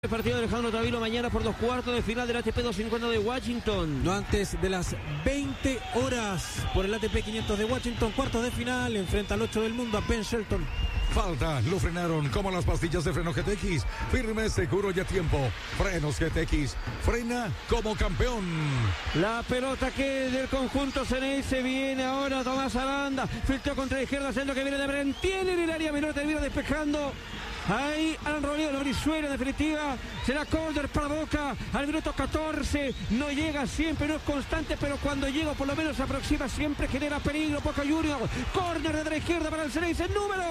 El partido de Alejandro Tavilo mañana por los cuartos de final del ATP 250 de Washington. No antes de las 20 horas por el ATP 500 de Washington, cuartos de final, enfrenta al 8 del mundo a Ben Shelton. Falta, lo frenaron como las pastillas de freno GTX. Firme, seguro y a tiempo. Frenos GTX, frena como campeón. La pelota que del conjunto Ceneice viene ahora Tomás Aranda. Filtró contra la izquierda, centro que viene de Brentiene en el área menor, termina despejando. Ahí Alan Robledo, la Brizuela en definitiva. Será córner para Boca al minuto 14. No llega siempre, no es constante, pero cuando llega por lo menos se aproxima, siempre genera peligro. Boca Juniors, córner de la izquierda para el Ceneice, número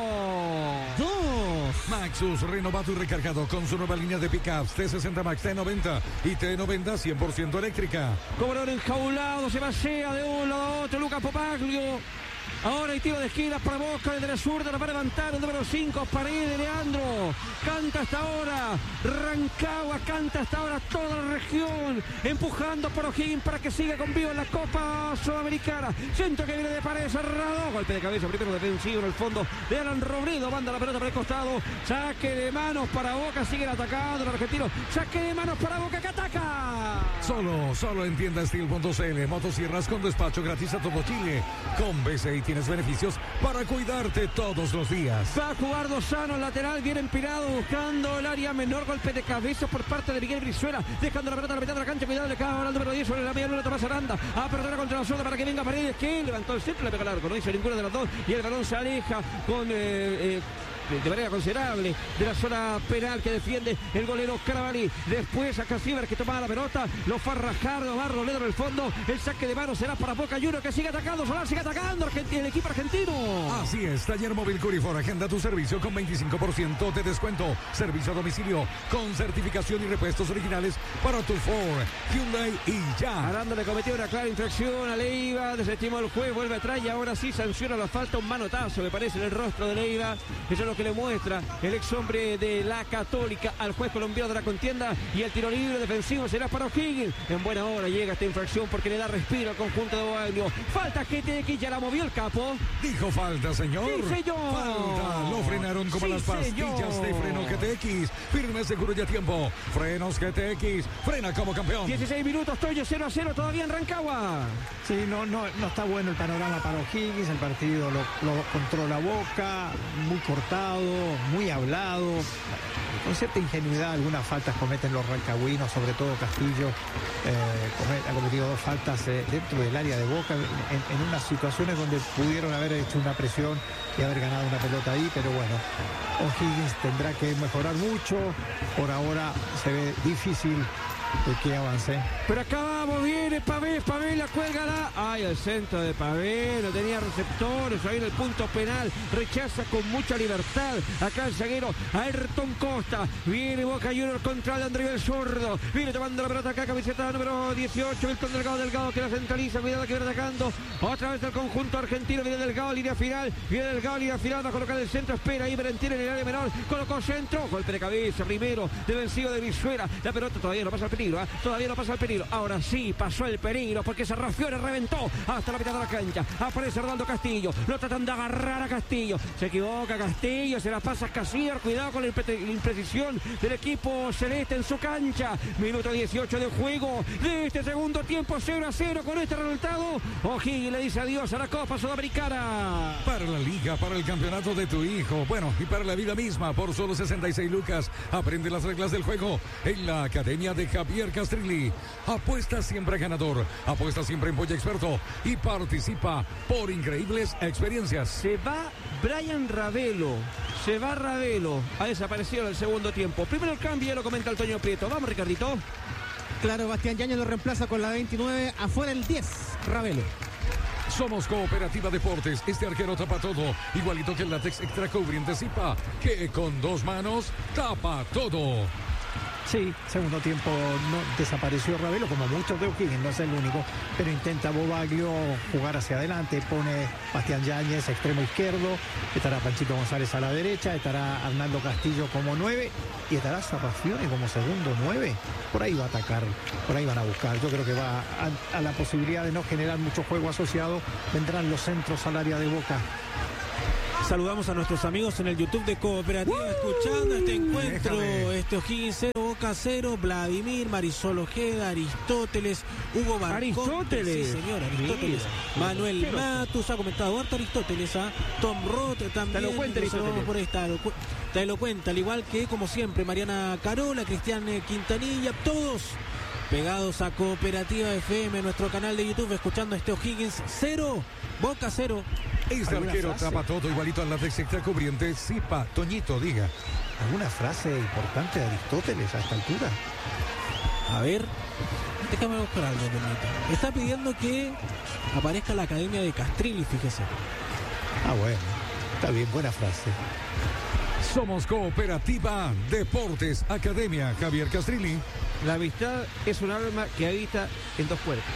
2. Maxus, renovado y recargado con su nueva línea de pickups T60 Max, T90 y T90 100% eléctrica. Cobrador enjaulado, se pasea de un lado a otro, Luca Popaglio. Ahora hay tiro de esquina para Boca desde la zurda, la va a levantar el número 5, Paredes, Leandro. Canta hasta ahora Rancagua, canta hasta ahora toda la región, empujando por O'Higgins para que siga con vivo en la Copa Sudamericana. Centro que viene de Paredes, cerrado, golpe de cabeza, primero defensivo en el fondo de Alan Robledo, manda la pelota para el costado, saque de manos para Boca, siguen atacando el argentino, saque de manos para Boca que ataca. Solo en tiendasteel.cl, motosierras con despacho gratis a todo Chile. Con BCI tienes beneficios para cuidarte todos los días. Va a jugar Lozano, lateral, bien empinado, buscando el área menor, golpe de cabeza por parte de Miguel Brizuela, dejando la pelota a la mitad de la cancha, cuidado, le cae ahora el número 10 sobre la media luna, Tomás Aranda, a perder contra la zona para que venga Paredes, que levantó el centro, le pega el arco, no hizo ninguna de las dos, y el balón se aleja con... de manera considerable de la zona penal que defiende el golero Carabalí. Después a Casiver que tomaba la pelota, lo fue a rajar, lo va a Robledo en el fondo, el saque de mano será para Boca Juniors que sigue atacando, Solar sigue atacando el equipo argentino. Así es, Taller Móvil Curifor, agenda tu servicio con 25% de descuento, servicio a domicilio con certificación y repuestos originales para tu Ford, Hyundai y ya. Aranda le cometió una clara infracción a Leiva, desestimó el juez, vuelve atrás y ahora sí sanciona la falta, un manotazo me parece en el rostro de Leiva. Eso es lo que le muestra el ex hombre de la Católica al juez colombiano de la contienda, y el tiro libre defensivo será para O'Higgins. En buena hora llega esta infracción porque le da respiro al conjunto de Boaglio. Falta que GTX, ya la movió el capo. Dijo falta, señor. Sí, señor. Falta, lo frenaron como Sí, las pastillas señor. de freno GTX. Firme, seguro y a tiempo. Frenos GTX, frena como campeón. 16 minutos, Toyo 0-0 todavía en Rancagua. Sí, no está bueno el panorama para O'Higgins, el partido lo controla Boca, muy cortado, muy hablado, con cierta ingenuidad, algunas faltas cometen los rancagüinos, sobre todo Castillo, ha cometido dos faltas dentro del área de Boca, en unas situaciones donde pudieron haber hecho una presión y haber ganado una pelota ahí, pero bueno, O'Higgins tendrá que mejorar mucho, por ahora se ve difícil que avance. Pero acá vamos, viene Pavé, la cuelga ay, el centro de Pavé, no tenía receptores, ahí en el punto penal, rechaza con mucha libertad, acá el zaguero Ayrton Costa, viene Boca Juniors contra el Andrés del Sordo, viene tomando la pelota acá, camiseta número 18, Milton Delgado que la centraliza, cuidado que viene atacando, otra vez el conjunto argentino, viene Delgado, línea final, va a colocar el centro, espera ahí Brentiene en el área menor, colocó centro, golpe de cabeza, primero, defensivo de Brizuela, la pelota todavía no pasa el peligro, todavía no pasa el peligro, ahora sí pasó el peligro porque se rafió y reventó hasta la mitad de la cancha, aparece Rolando Castillo, lo tratan de agarrar a Castillo, se equivoca Castillo, se la pasa a Casier, cuidado con la imprecisión del equipo celeste en su cancha, minuto 18 de juego de este segundo tiempo, 0-0 con este resultado, O'Higgins le dice adiós a la Copa Sudamericana. Para la liga, para el campeonato de tu hijo, bueno, y para la vida misma, por solo 66 lucas, aprende las reglas del juego en la Academia de Javier Castrilli. Apuesta siempre ganador, apuesta siempre en Polla Experto y participa por increíbles experiencias. Se va Brian Ravelo, ha desaparecido en el segundo tiempo. Primero el cambio, ya lo comenta el Toño Prieto. Vamos, Ricardito. Claro, Bastián Yáñez lo reemplaza con la 29, afuera el 10, Ravelo. Somos Cooperativa Deportes, este arquero tapa todo, igualito que el látex extra cubriente Zipa, que con dos manos tapa todo. Sí, segundo tiempo no desapareció Ravelo, como muchos de O'Higgins, no es el único, pero intenta Bobaglio jugar hacia adelante, pone Bastián Yáñez extremo izquierdo, estará Panchito González a la derecha, estará Arnaldo Castillo como 9 y estará Zarrafione como segundo 9. Por ahí va a atacar, por ahí van a buscar. Yo creo que va a la posibilidad de no generar mucho juego asociado, vendrán los centros al área de Boca. Saludamos a nuestros amigos en el YouTube de Cooperativa, escuchando este encuentro, este O'Higgins 0, Boca 0, Vladimir, Marisol Ojeda, Aristóteles, Hugo Barcón. Aristóteles. Sí, señor, Aristóteles. Mira, Manuel Matus ha comentado harto Aristóteles, Tom Roth también. Te lo cuenta Aristóteles. Por ahí te lo cuenta, al igual que, como siempre, Mariana Carola, Cristian Quintanilla, todos pegados a Cooperativa FM, nuestro canal de YouTube, escuchando este O'Higgins 0, Boca 0. Este arquero tapa todo igualito al látex extra cubriente. Zipa, Toñito, diga. ¿Alguna frase importante de Aristóteles a esta altura? A ver, déjame buscar algo, Toñito. Está pidiendo que aparezca la Academia de Castrilli, fíjese. Ah, bueno, está bien, buena frase. Somos Cooperativa Deportes Academia. Javier Castrilli. La amistad es un alma que habita en dos cuerpos.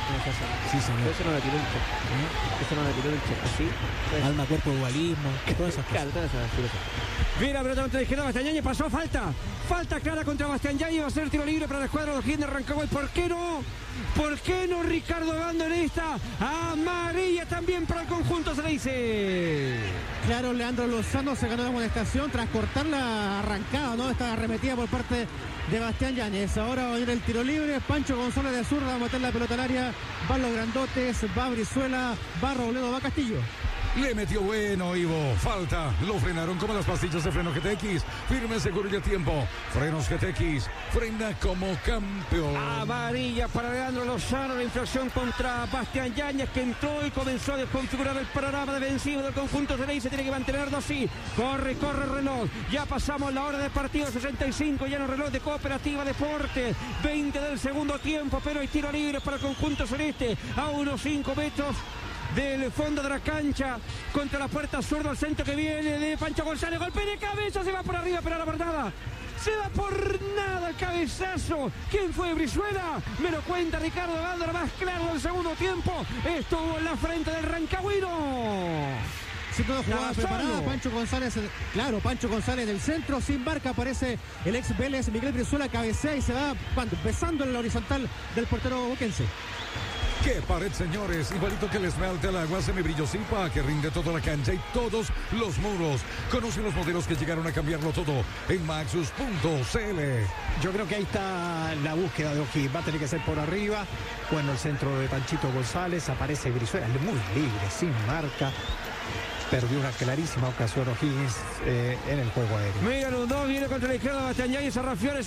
Sí, señor. Eso no la tiró el Che. Eso no la tiró el Che. ¿Sí? Pues, Alma, cuerpo, dualismo, todas esas cosas. claro, todas esas filosofías. Mira, pero también te dije, no, Bastián pasó, falta. Falta clara contra Bastián Yáñez, va a ser tiro libre para la escuadra de O'Higgins de Rancagua. ¿Por qué no? ¿Por qué no Ricardo Bando en esta? Amarilla también para el conjunto, se le dice. Claro, Leandro Lozano se ganó la amonestación tras cortar la arrancada, ¿no? Esta arremetida por parte de Bastián Yáñez. Ahora va a venir el tiro libre. Pancho González de zurda va a meter la pelota al área. Van los grandotes, va Brizuela, va Robledo, va Castillo. Le metió bueno, Ivo. Falta. Lo frenaron como las pastillas de freno GTX. Firme, seguro y a tiempo. Frenos GTX. Frena como campeón. Amarilla para Leandro Lozano. La infracción contra Bastián Yáñez, que entró y comenzó a desconfigurar el panorama defensivo del conjunto. Se tiene que mantenerlo así. Corre el reloj. Ya pasamos la hora de partido. 65 ya en el reloj de Cooperativa Deporte. 20 del segundo tiempo, pero hay tiro libre para el conjunto celeste. A unos 5 metros del fondo de la cancha, contra la puerta zurda, al centro que viene de Pancho González, golpe de cabeza, se va por arriba, pero por nada, se va por nada el cabezazo. ¿Quién fue? Brizuela. Me lo cuenta Ricardo Bando, más claro del segundo tiempo, estuvo en la frente del rancagüino. Sí, toda jugada preparada, Pancho González, claro, Pancho González del centro, sin marca, aparece el ex Vélez, Miguel Brizuela, cabecea y se va besando en la horizontal del portero boquense. ¡Qué pared, señores! Igualito que el esmalte al agua, semibrillo Zipa, que rinde toda la cancha y todos los muros. Conoce los modelos que llegaron a cambiarlo todo en Maxus.cl. Yo creo que ahí está la búsqueda de O'Higgins. Va a tener que ser por arriba. Bueno, el centro de Panchito González. Aparece Brizuela, muy libre, sin marca. Perdió una clarísima ocasión O'Higgins en el juego aéreo. Mira, los dos, viene contra la izquierda Bastián Yáñez, Sarrafiones,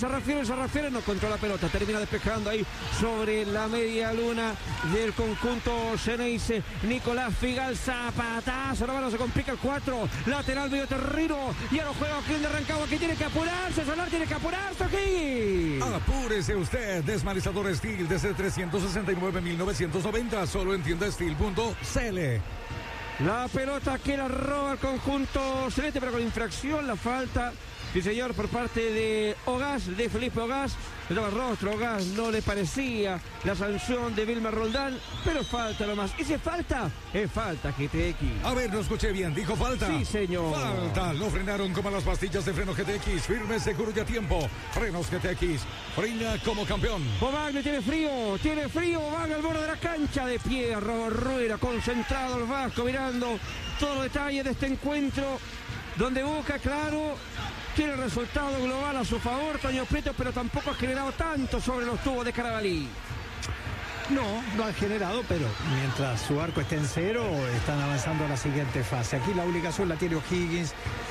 no controla la pelota, termina despejando ahí sobre la media luna del conjunto Xeneize. Nicolás Figal, zapatazo, no se complica el 4, lateral medio terreno, y ahora juega O'Higgins de Rancagua, que tiene que apurarse, Solar tiene que apurarse, O'Higgins. Apúrese usted, desmanizador Steel desde 369.990, solo en tiendasteel.cl. La pelota que la roba el conjunto celeste, pero con infracción, la falta, sí señor, por parte de Ogás, de Felipe Ogás. Le daba rostro, Ogás no le parecía la sanción de Vilma Roldán, pero falta nomás. Y si falta, es falta, GTX. A ver, no escuché bien, dijo falta. Sí, señor. Falta, lo frenaron como las pastillas de freno GTX, firme, seguro y a tiempo. Frenos GTX, frena como campeón. Bobagle tiene frío, Bobagle al borde de la cancha, de pie, Rueda, concentrado el Vasco, mirando todos los detalles de este encuentro, donde Boca, claro, tiene el resultado global a su favor, Toño Prieto, pero tampoco ha generado tanto sobre los tubos de Carabalí. No han generado, pero mientras su arco esté en cero, están avanzando a la siguiente fase. Aquí la obligación la tiene O'Higgins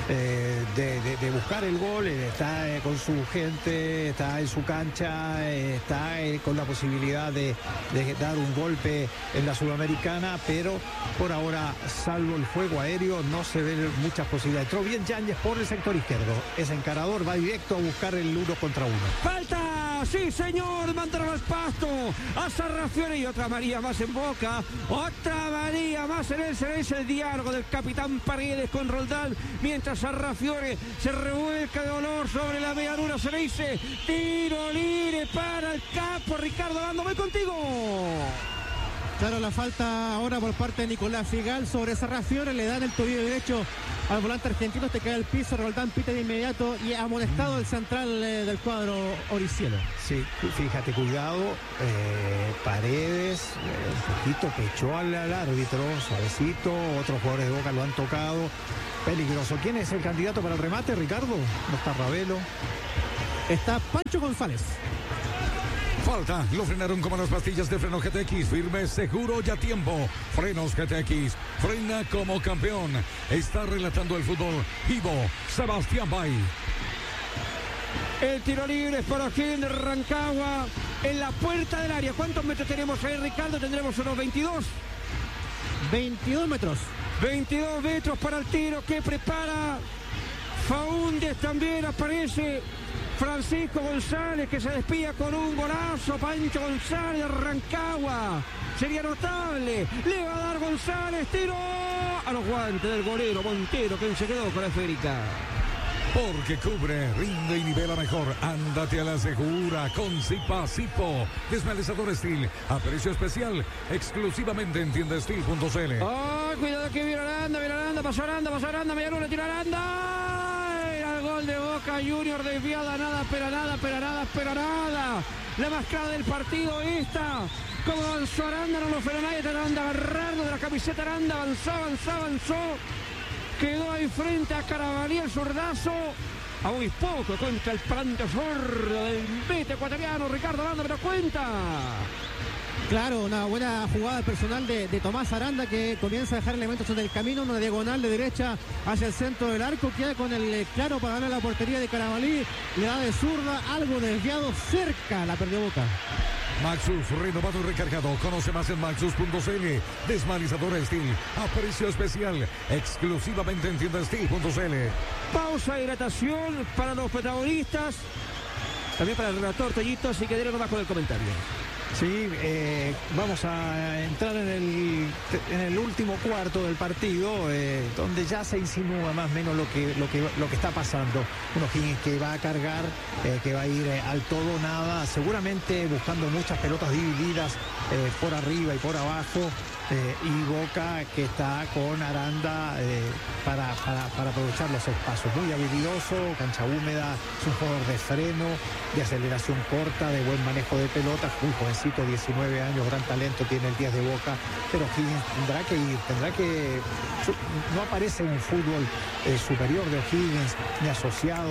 de buscar el gol, está con su gente, está en su cancha, está con la posibilidad de dar un golpe en la Sudamericana, pero por ahora, salvo el juego aéreo, no se ven muchas posibilidades. Entró bien Yáñez por el sector izquierdo, es encarador, va directo a buscar el 1 contra 1. ¡Falta! ¡Sí, señor! Mandaron al pasto a Sarrafiore y otra María más en Boca. Otra María más en el Xeneize, el diálogo del capitán Paredes con Roldán. Mientras Sarrafiore se revuelca de dolor sobre la media luna Xeneize. Tiro libre para el capo Ricardo Bando. ¡Voy contigo! Claro, la falta ahora por parte de Nicolás Figal sobre esa Rafiore, le dan el tobillo derecho al volante argentino, te cae al piso, Roldán pita de inmediato y amonestado el central del cuadro oricielo. Sí, fíjate, cuidado, Paredes, un poquito pechó al árbitro, suavecito, otros jugadores de Boca lo han tocado, peligroso. ¿Quién es el candidato para el remate, Ricardo? No está Ravelo. Está Pancho González. Falta, lo frenaron como las pastillas de freno GTX, firme, seguro y a tiempo. Frenos GTX, frena como campeón. Está relatando el fútbol vivo, Sebastián Bay. El tiro libre es para O'Higgins de Rancagua en la puerta del área. ¿Cuántos metros tenemos ahí, Ricardo? Tendremos unos 22. 22 metros. 22 metros para el tiro que prepara Faúndez. También aparece Francisco González, que se despía con un golazo. Pancho González de Rancagua. Sería notable. Le va a dar González. Tiro a los guantes del golero Montero, que se quedó con la esférica. Porque cubre, rinde y nivela mejor. Ándate a la segura con Zipa Zipo. Desmalezador Steel a precio especial. Exclusivamente en tiendastil.cl. ¡Oh, cuidado que viene Aranda! Pasó Aranda, media luna, tira Aranda. Era el gol de Boca Junior, desviada, nada. La más clara del partido esta. Como avanzó Aranda, no lo frenó nadie. Aranda agarrando de la camiseta, Aranda avanzó. Quedó ahí frente a Carabalí, el zurdazo. A muy poco contra el planto sordo del mete ecuatoriano. Ricardo Aranda, me lo cuenta. Claro, una buena jugada personal de Tomás Aranda, que comienza a dejar elementos en el camino, una diagonal de derecha hacia el centro del arco, queda con el claro para ganar la portería de Carabalí, le da de zurda, algo desviado, cerca, la perdió Boca. Maxus, renovado y recargado. Conoce más en maxus.cl. Desmalizador Steel a precio especial. Exclusivamente en tiendastil.cl. Pausa de hidratación para los protagonistas. También para el relator Toñito, así que déle bajo del comentario. Sí, vamos a entrar en el último cuarto del partido, donde ya se insinúa más o menos lo que está pasando. Un O'Higgins que va a cargar, que va a ir al todo nada, seguramente buscando muchas pelotas divididas por arriba y por abajo. Y Boca que está con Aranda para aprovechar los espacios. Muy habilidoso, cancha húmeda, es un jugador de freno, de aceleración corta, de buen manejo de pelotas, muy jovencito, 19 años, gran talento tiene el 10 de Boca, pero O'Higgins tendrá que no aparece un fútbol superior de O'Higgins, ni asociado,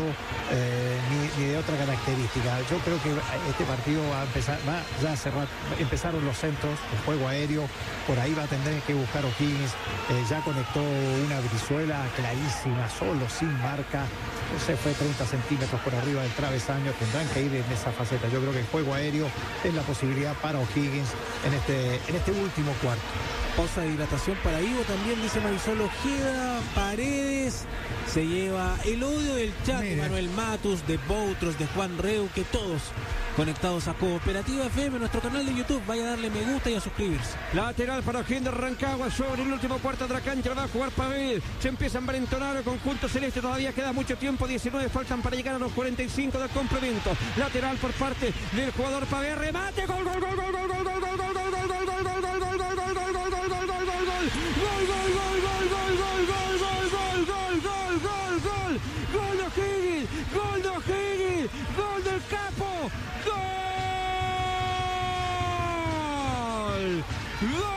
ni de otra característica. Yo creo que este partido va a empezar, empezaron los centros, el juego aéreo, por ahí va a tener que buscar O'Higgins. Ya conectó una Brizuela clarísima, solo, sin marca, se fue 30 centímetros por arriba del travesaño. Tendrán que ir en esa faceta. Yo creo que el juego aéreo es la posibilidad para O'Higgins en este último cuarto. Pausa de hidratación para Ivo también, dice Marisol Ojeda. Paredes se lleva el odio del chat. Mira. De Manuel Matus, de Boutros, de Juan Reu, que todos conectados a Cooperativa FM, nuestro canal de YouTube. Vaya a darle me gusta y a suscribirse. Lateral para O'Higgins de Rancagua sobre el último cuarto de la cancha. Va a jugar Pavel. Se empieza a envalentonar el conjunto celeste. Todavía queda mucho tiempo. 19 faltan para llegar a los 45 del complemento. Lateral por parte del jugador Pavel. Remate. Gol. Gol de O'Higgins, gol del capo, gol.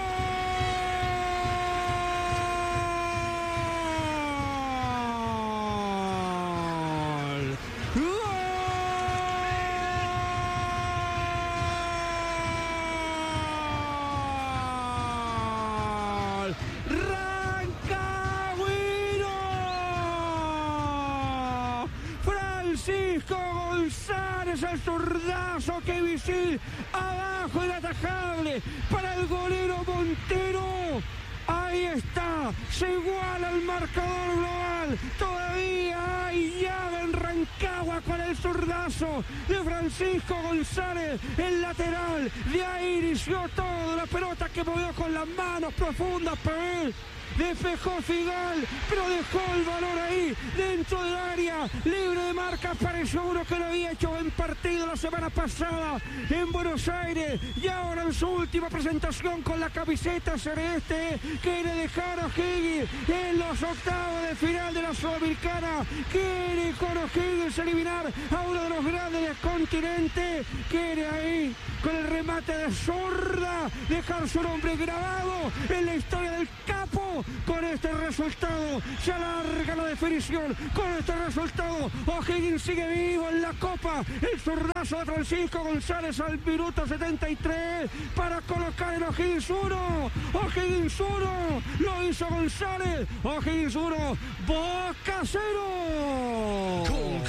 González, el zurdazo, que visil, abajo inatajable para el golero Montero. Ahí está, se iguala el marcador global. Todavía hay llave en Rancagua con el zurdazo de Francisco González, el lateral. De ahí inició todo, la pelota que movió con las manos profundas, Pavel. despejó Figal, pero dejó el balón ahí, dentro del área, libre de marca, pareció uno que lo había hecho en partido la semana pasada en Buenos Aires, y ahora en su última presentación con la camiseta celeste, quiere dejar a O'Higgins en los octavos de final de la Sudamericana, quiere con O'Higgins eliminar a uno de los grandes del continente, quiere ahí con el remate de zurda dejar su nombre grabado en la historia del capo. Con este resultado se alarga la definición, con este resultado O'Higgins sigue vivo en la Copa. El zurdazo de Francisco González al minuto 73 para colocar el O'Higgins 1, O'Higgins 1, lo hizo González, O'Higgins 1, Boca 0.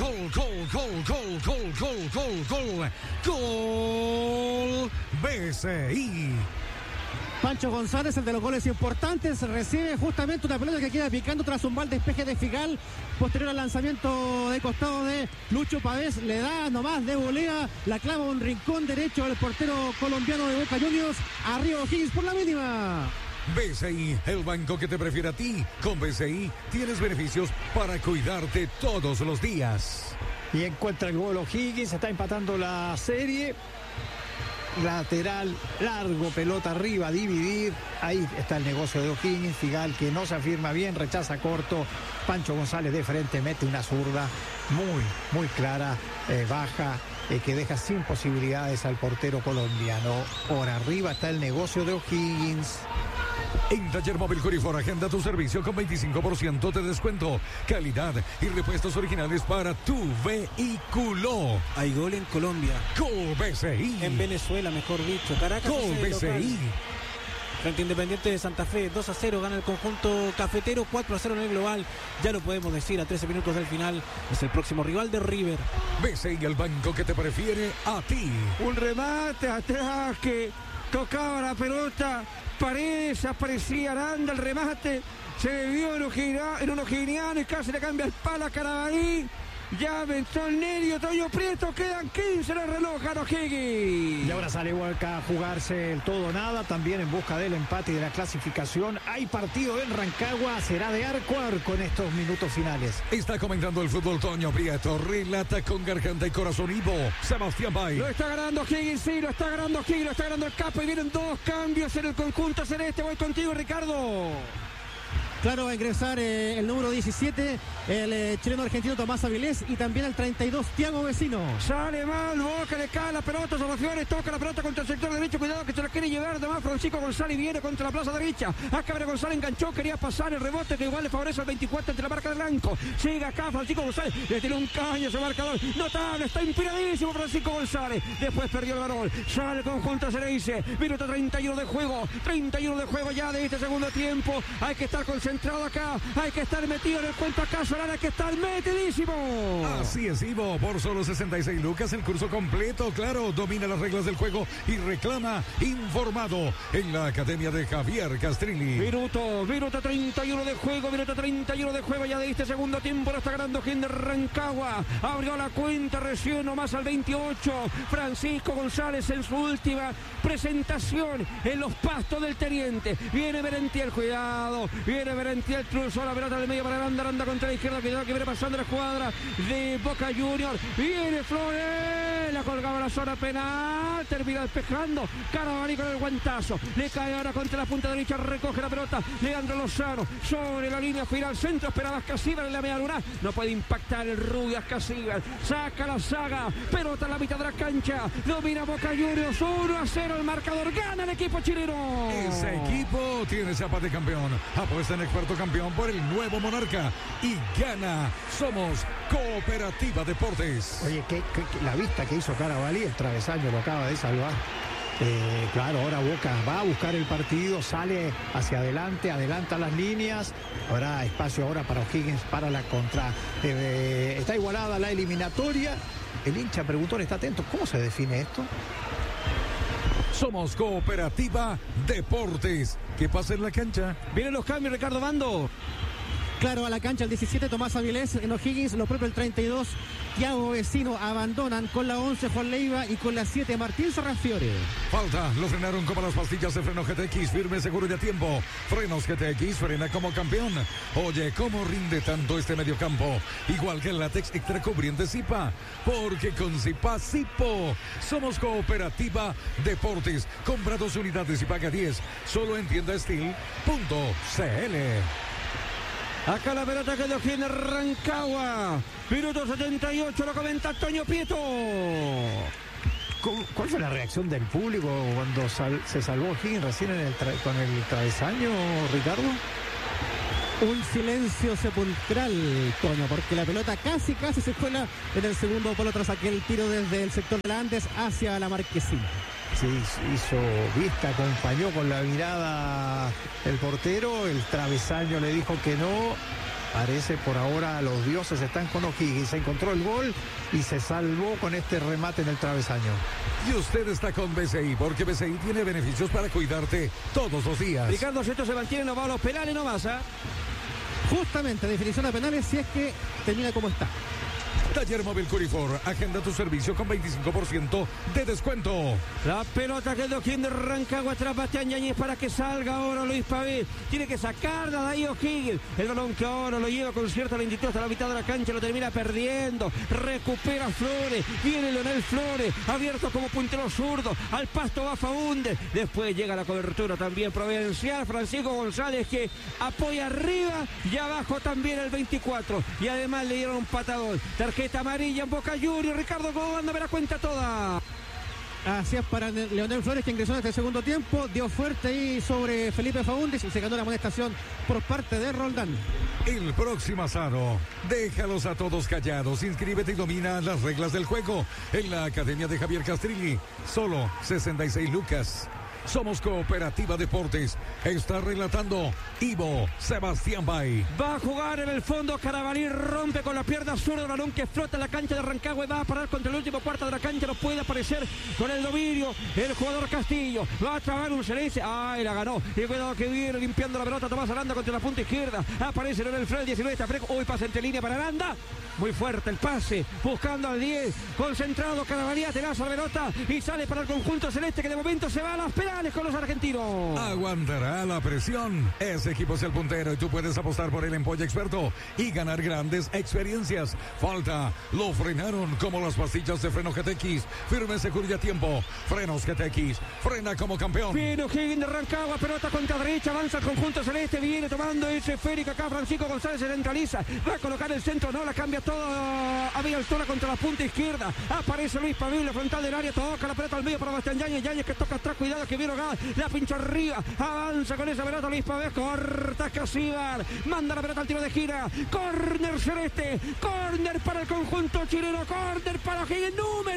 Gol BCI. Pancho González, el de los goles importantes, recibe justamente una pelota que queda picando tras un mal despeje de Figal, posterior al lanzamiento de costado de Lucho Pavés, le da nomás de volea, la clava un rincón derecho al portero colombiano de Boca Juniors, arriba O'Higgins por la mínima. BCI, el banco que te prefiere a ti. Con BCI tienes beneficios para cuidarte todos los días. Y encuentra el gol O'Higgins, está empatando la serie. Lateral, largo, pelota arriba, dividir. Ahí está el negocio de O'Higgins. Figal que no se afirma bien, rechaza corto. Pancho González de frente mete una zurda muy clara, baja, que deja sin posibilidades al portero colombiano. Por arriba está el negocio de O'Higgins. En Taller Móvil Corifor, agenda tu servicio con 25% de descuento, calidad y repuestos originales para tu vehículo. Hay gol en Colombia. Gol BCI. En Venezuela, mejor dicho. Caracas. Gol BCI. Frente a Independiente de Santa Fe, 2-0 gana el conjunto cafetero, 4-0 en el global. Ya lo podemos decir, a 13 minutos del final es el próximo rival de River. BCI, el banco que te prefiere a ti. Un remate atrás que tocaba la pelota, Paredes, aparecía Aranda, el remate se debió en un o'higginiano y casi le cambia el palo a Carabalí. Ya metió el Nerio, Toño Prieto, quedan 15 en el reloj a O'Higgins. Y ahora sale Hualca a jugarse el todo o nada, también en busca del empate y de la clasificación. Hay partido en Rancagua, será de arco a arco en estos minutos finales. Está comentando el fútbol Toño Prieto, relata con garganta y corazón Ivo Sebastián Bay. Lo está ganando O'Higgins, sí, lo está ganando O'Higgins, lo está ganando el Capo y vienen dos cambios en el conjunto celeste. Voy contigo, Ricardo. Claro, va a ingresar el número 17, el chileno argentino Tomás Avilés, y también el 32, Thiago Vecino. Sale mal, Boca, le cae la pelota, Salvaciones toca la pelota contra el sector derecho, cuidado que se la quiere llevar, además Francisco González viene contra la plaza derecha. Acá González enganchó, quería pasar el rebote que igual le favorece al 24 entre la marca de blanco. Sigue acá Francisco González, le tiene un caño ese marcador, notable, está inspiradísimo Francisco González. Después perdió el balón, sale el conjunto Cereice, minuto 31 de juego, ya de este segundo tiempo. Hay que estar concentrado acá, hay que estar metido en el cuento acá, Solana, hay que estar metidísimo. Así es, Ivo, por solo 66 lucas, el curso completo, claro, domina las reglas del juego y reclama informado en la Academia de Javier Castrilli. Minuto 31 de juego, ya de este segundo tiempo, lo está ganando O'Higgins de Rancagua, abrió la cuenta recién nomás al 28, Francisco González en su última presentación en los pastos del Teniente, viene Merentiel, cuidado, viene Merentiel, cruzó la pelota del medio para Aranda contra la izquierda, cuidado que viene pasando la escuadra de Boca Juniors, viene Flores, la colgaba la zona penal, termina despejando, Carabalí con el guantazo, le cae ahora contra la punta derecha, recoge la pelota, Leandro Lozano, sobre la línea final, centro, esperaba Ascasíbar en la media luna, no puede impactar el rubio Ascasíbar, saca la saga, pelota en la mitad de la cancha, domina Boca Juniors, 1-0 el marcador, gana el equipo chileno. Ese equipo tiene chapa de campeón, apuesta en experto campeón por el nuevo Monarca y gana. Somos Cooperativa Deportes. Oye, la vista que hizo Carabalí, el travesaño lo acaba de salvar. Claro, ahora Boca va a buscar el partido, sale hacia adelante, adelanta las líneas. Habrá espacio ahora para O'Higgins para la contra. Está igualada la eliminatoria. El hincha preguntón está atento. ¿Cómo se define esto? Somos Cooperativa Deportes. ¿Qué pasa en la cancha? Vienen los cambios, Ricardo Bando. Claro, a la cancha el 17 Tomás Avilés, en O'Higgins, lo propio el 32 Thiago Vecino. Abandonan con la 11 Juan Leiva y con la 7 Martín Sarrafiore. Falta, lo frenaron como las pastillas de freno GTX, firme, seguro y a tiempo. Frenos GTX, frena como campeón. Oye, ¿cómo rinde tanto este mediocampo? Igual que el látex extra cubriente Zipa, porque con Zipa Zipo somos Cooperativa Deportes. Compra 2 unidades y paga 10, solo en tiendastil.cl. Acá la pelota que dio Gil Rancagua. Minuto 78, lo comenta Antonio Pieto. ¿Cuál fue la reacción del público cuando se salvó Higgins recién con el travesaño, Ricardo? Un silencio sepulcral, Toño, porque la pelota casi se cuela en el segundo palo tras aquel tiro desde el sector de la Andes hacia la Marquesina. Sí, hizo vista, acompañó con la mirada el portero, el travesaño le dijo que no. Parece por ahora los dioses están con O'Higgins. Se encontró el gol y se salvó con este remate en el travesaño. Y usted está con BCI, porque BCI tiene beneficios para cuidarte todos los días. Ricardo, si esto se mantiene, no va a los penales nomás, ¿eh? Justamente, definición de penales si es que termina como está. Taller Móvil Curifor, agenda tu servicio con 25% de descuento. La pelota que dio O'Higgins de Rancagua tras Bastián Yáñez para que salga ahora Luis Pavé. Tiene que sacarla de ahí O'Higgins. El balón que ahora lo lleva con cierta lentitud hasta la mitad de la cancha, lo termina perdiendo. Recupera Flores, viene Leonel Flores, abierto como puntero zurdo. Al pasto va Faúndez. Después llega la cobertura también providencial. Francisco González que apoya arriba y abajo también el 24. Y además le dieron un patadón. Tarjeta amarilla en Boca Juniors. Ricardo Cobando me la cuenta toda. Así es para Leonel Flores, que ingresó en este segundo tiempo, dio fuerte ahí sobre Felipe Faúndez y se ganó la amonestación por parte de Roldán. El próximo asado, déjalos a todos callados, inscríbete y domina las reglas del juego en la Academia de Javier Castrilli, solo 66 lucas. Somos Cooperativa Deportes. Está relatando Ivo Sebastián Bay. Va a jugar en el fondo Carabalí, rompe con la pierna zurda el balón que flota en la cancha de Rancagua y va a parar contra el último cuarto de la cancha. No puede aparecer con el dominio el jugador Castillo. Va a trabar un celeste. ¡Ay, la ganó! Y cuidado que viene limpiando la pelota Tomás Aranda contra la punta izquierda. Aparece en el Fred 19. Está fresco. Hoy pasa entre línea para Aranda. Muy fuerte el pase. Buscando al 10. Concentrado Carabalí. Atenaza la pelota y sale para el conjunto celeste que de momento se va a las penales con los argentinos. Aguantará la presión. Ese equipo es el puntero y tú puedes apostar por el Empolla Experto y ganar grandes experiencias. Falta, lo frenaron como las pastillas de freno GTX. Firme, seguro y a tiempo. Frenos GTX, frena como campeón. Viene O'Higgins de Rancagua, pelota contra derecha, avanza el conjunto celeste, viene tomando ese esférico acá. Francisco González se centraliza, va a colocar el centro, no, la cambia todo a media altura contra la punta izquierda. Aparece Luis Pavé, la frontal del área, toca la pelota al medio para Bastián Yáñez. Yáñez que toca atrás, cuidado que viene acá, la pincha arriba, avanza con esa pelota Luis Pavé, corta Casíbar, manda la pelota al tiro de gira, córner celeste, córner para el conjunto chileno, córner para O'Higgins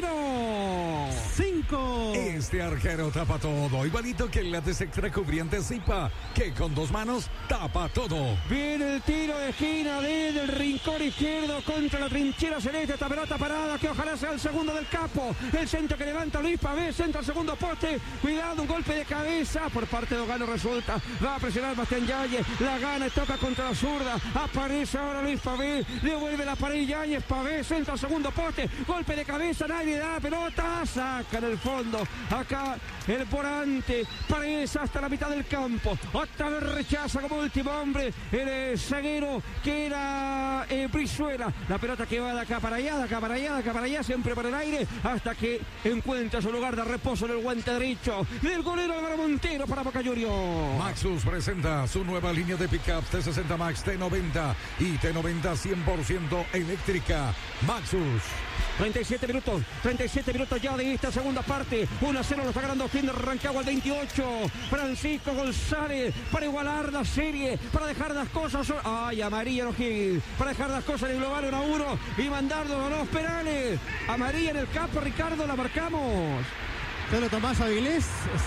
número 5. Este arquero tapa todo, igualito que el látex extra cubriente Zipa, que con 2 manos tapa todo. Viene el tiro de esquina desde el rincón izquierdo contra la trinchera celeste, esta pelota parada que ojalá sea el segundo del capo, el centro que levanta Luis Pavé, centro al segundo poste, cuidado, un golpe de cabeza por parte de Ogano resulta, va a presionar Bastián Yáñez, la gana y toca contra la zurda, aparece ahora Luis Pavé, devuelve la pared Yáñez, Pavé, centro al segundo poste, golpe de cabeza, nadie da la pelota, saca en el fondo, acá el volante, Paredes hasta la mitad del campo, otra vez rechaza como último hombre, el zaguero que era Brizuela, la pelota que va de acá para allá, de acá para allá, de acá para allá, siempre por el aire, hasta que encuentra su lugar de reposo en el guante derecho del golero Álvaro Montero para Boca Juniors. Maxus presenta su nueva línea de pickup T60 Max, T90 y T90 100% eléctrica. Maxus. 37 minutos ya de esta segunda parte. 1-0 lo está ganando O'Higgins de Rancagua al 28. Francisco González para igualar la serie, para dejar las cosas. Ay, amarilla en O'Higgins, para dejar las cosas en el global 1-1 y mandarlo a los penales. Amarilla en el campo, Ricardo, la marcamos. Pero Tomás Avilés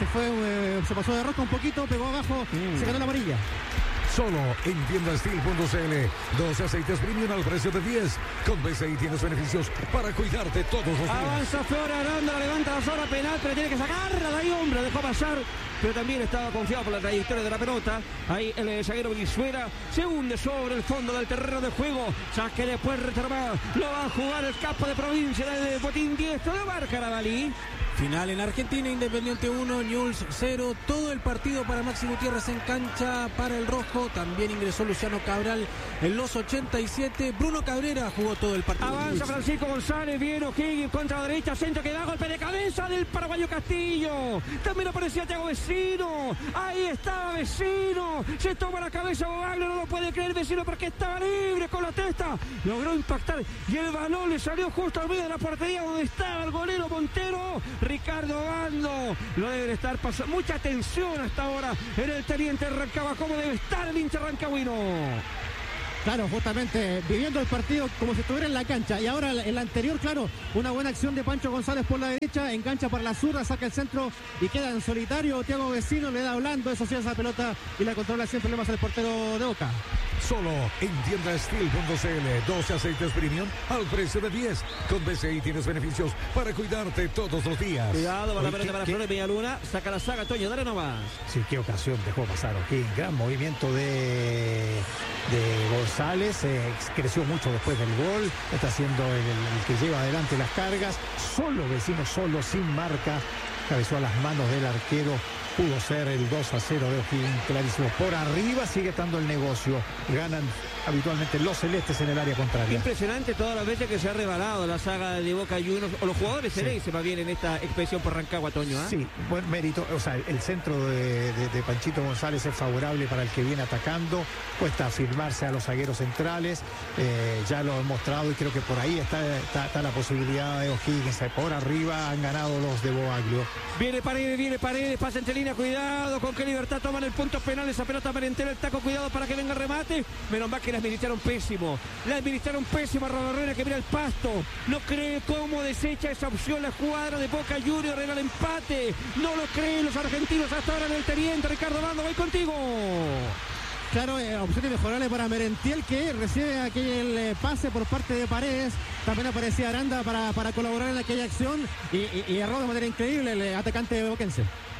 se pasó de rosca un poquito, pegó abajo, se ganó la amarilla. Solo en tiendastil.cl. 12 aceites premium al precio de 10. Con BCI tienes beneficios para cuidarte todos los días. Avanza Flora Aranda, la levanta la zona penal, pero tiene que sacarla de ahí, hombre. Dejó pasar pero también estaba confiado por la trayectoria de la pelota. Ahí el zaguero Brizuela se hunde sobre el fondo del terreno de juego. Saque de Puerto Armado, lo va a jugar el capo de provincia del Botín diestro de Barca Carabalí. Final en Argentina, Independiente 1, Newell's 0. Todo el partido para Maxi Gutiérrez en cancha para el rojo. También ingresó Luciano Cabral en los 87. Bruno Cabrera jugó todo el partido. Avanza Francisco González, viene O'Higgins contra la derecha, centro que da golpe de cabeza del paraguayo Castillo. También aparecía Thiago Vecino. Ahí estaba Vecino. Se toma la cabeza Bobaglio, no lo puede creer Vecino porque estaba libre con la testa. Logró impactar y el balón le salió justo al medio de la portería donde estaba el golero Montero. Ricardo Bando, lo debe estar pasando mucha tensión hasta ahora en el Teniente Rancagua. ¿Cómo debe estar el hincha rancagüino? Claro, justamente viviendo el partido como si estuviera en la cancha. Y ahora el anterior, claro, una buena acción de Pancho González por la derecha, engancha para la zurda, saca el centro y queda en solitario. Thiago Vecino le da blando, eso sí, esa pelota y la controla sin problemas el portero de Boca. Solo en tiendasteel.cl, 12 aceites premium al precio de 10. Con BCI tienes beneficios para cuidarte todos los días. Cuidado, va la pelota para Flores Villaluna, saca la saga, Toño, dale nomás. Sí, qué ocasión dejó pasar O'Higgins. Gran movimiento de González, creció mucho después del gol, está siendo el que lleva adelante las cargas. Solo Vecino, solo, sin marca, cabezó a las manos del arquero. Pudo ser el 2-0 de O'Higgins, clarísimo. Por arriba sigue estando el negocio. Ganan habitualmente los celestes en el área contraria. Impresionante todas las veces que se ha rebalado la saga de Boca Juniors, o los jugadores se va bien en esta expedición por Rancagua, Toño. Sí, buen mérito. O sea, el centro de Panchito González es favorable para el que viene atacando. Cuesta afirmarse a los zagueros centrales. Ya lo han mostrado y creo que por ahí está la posibilidad de O'Higgins. Por arriba han ganado los de Boaglio. Viene Paredes, pasa entre línea, cuidado con qué libertad toman el punto penal, esa pelota merentera, el taco, cuidado para que venga el remate. Menos mal que la administraron pésimo a Roberrera, que mira el pasto, no cree cómo desecha esa opción la escuadra de Boca Juniors en el empate, no lo creen los argentinos hasta ahora en el Teniente. Ricardo Bando, voy contigo. Claro, opciones mejorables para Merentiel, que recibe aquel pase por parte de Paredes. También aparecía Aranda para colaborar en aquella acción y erró de manera increíble el atacante boquense.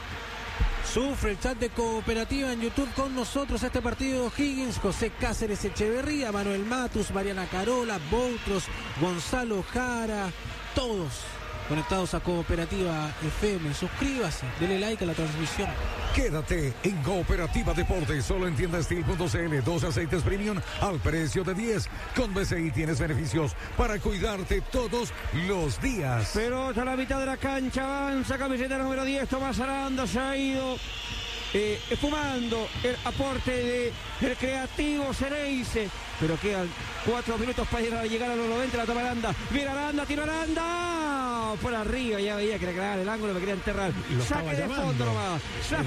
Sufre el chat de Cooperativa en YouTube con nosotros este partido. Higgins, José Cáceres Echeverría, Manuel Matus, Mariana Carola, Boutros, Gonzalo Jara, todos conectados a Cooperativa FM. Suscríbase, dele like a la transmisión. Quédate en Cooperativa Deportes, solo en tiendasteel.cl, 12 aceites premium al precio de 10. Con BCI tienes beneficios para cuidarte todos los días. Pelota a la mitad de la cancha, avanza camiseta número 10, Tomás Aranda, se ha ido esfumando el aporte de el creativo Cereice, pero quedan 4 minutos para llegar a los 90. La toma Aranda, viene Aranda, tira Aranda por arriba, ya veía que le clavaban el ángulo, me quería enterrar. Saque de fondo nomás,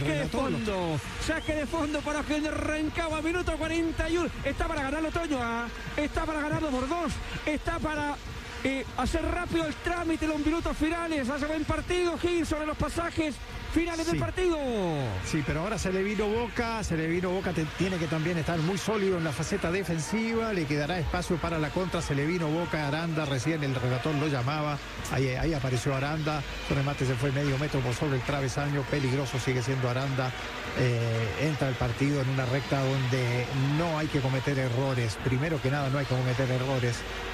saque de fondo para que Rancagua, minuto 41, está para ganarlo Toño, está para ganarlo por 2, está para hacer rápido el trámite en los minutos finales. Hace buen partido Higgins sobre los pasajes finales del partido. Sí, pero ahora se le vino Boca, tiene que también estar muy sólido en la faceta defensiva, le quedará espacio para la contra. Se le vino Boca, Aranda, recién el relator lo llamaba, ahí apareció Aranda, su remate se fue medio metro por sobre el travesaño, peligroso sigue siendo Aranda. Entra el partido en una recta donde no hay que cometer errores, primero que nada no hay que cometer errores.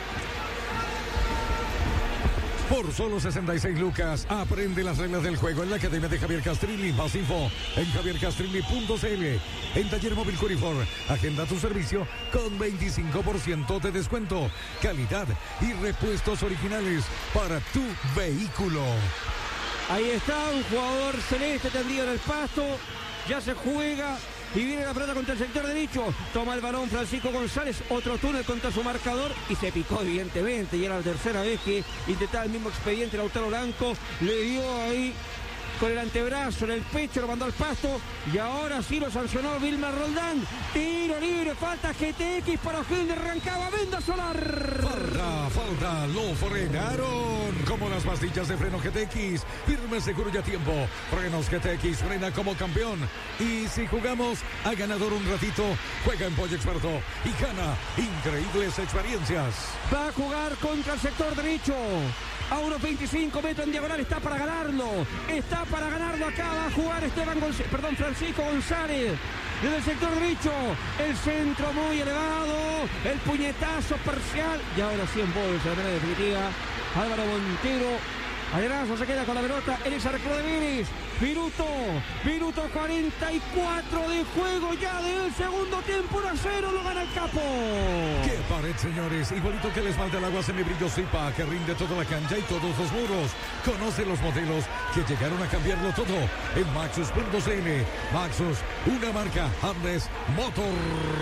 Por solo 66 lucas, aprende las reglas del juego en la Academia de Javier Castrilli. Más info en javiercastrilli.cl. En Taller Móvil Curifor, agenda tu servicio con 25% de descuento. Calidad y repuestos originales para tu vehículo. Ahí está un jugador celeste tendido en el pasto. Ya se juega. Y viene la pelota contra el sector derecho. Toma el balón Francisco González. Otro túnel contra su marcador. Y se picó evidentemente. Y era la tercera vez que intentaba el mismo expediente Lautaro Blanco. Le dio ahí con el antebrazo en el pecho. Lo mandó al pasto. Y ahora sí lo sancionó Vilma Roldán. Tiro libre. Falta GTX para O'Higgins de Rancagua. Venda Solar. Falta. Lo frenaron. Como las pastillas de freno GTX. Firme, seguro y a tiempo. Frenos GTX. Frena como campeón. Y si jugamos a ganador un ratito, juega en Pollo Experto y gana increíbles experiencias. Va a jugar contra el sector derecho. A unos 25 metros en diagonal, está para ganarlo. Está para ganarlo acá. Va a jugar Francisco González. Desde el sector derecho. El centro muy elevado. El puñetazo parcial. Y ahora sí en bolsa de manera definitiva. Álvaro Montero. Adelanzo se queda con la pelota en ese arquero de Vélez. Minuto 44 de juego ya del segundo tiempo. 1-0 lo gana el Capo. ¡Qué pared, señores! Igualito que les falta el agua semibrillo Zipa, que rinde toda la cancha y todos los muros. Conoce los modelos que llegaron a cambiarlo todo en Maxus.cl. Maxus, una marca Andes Motor.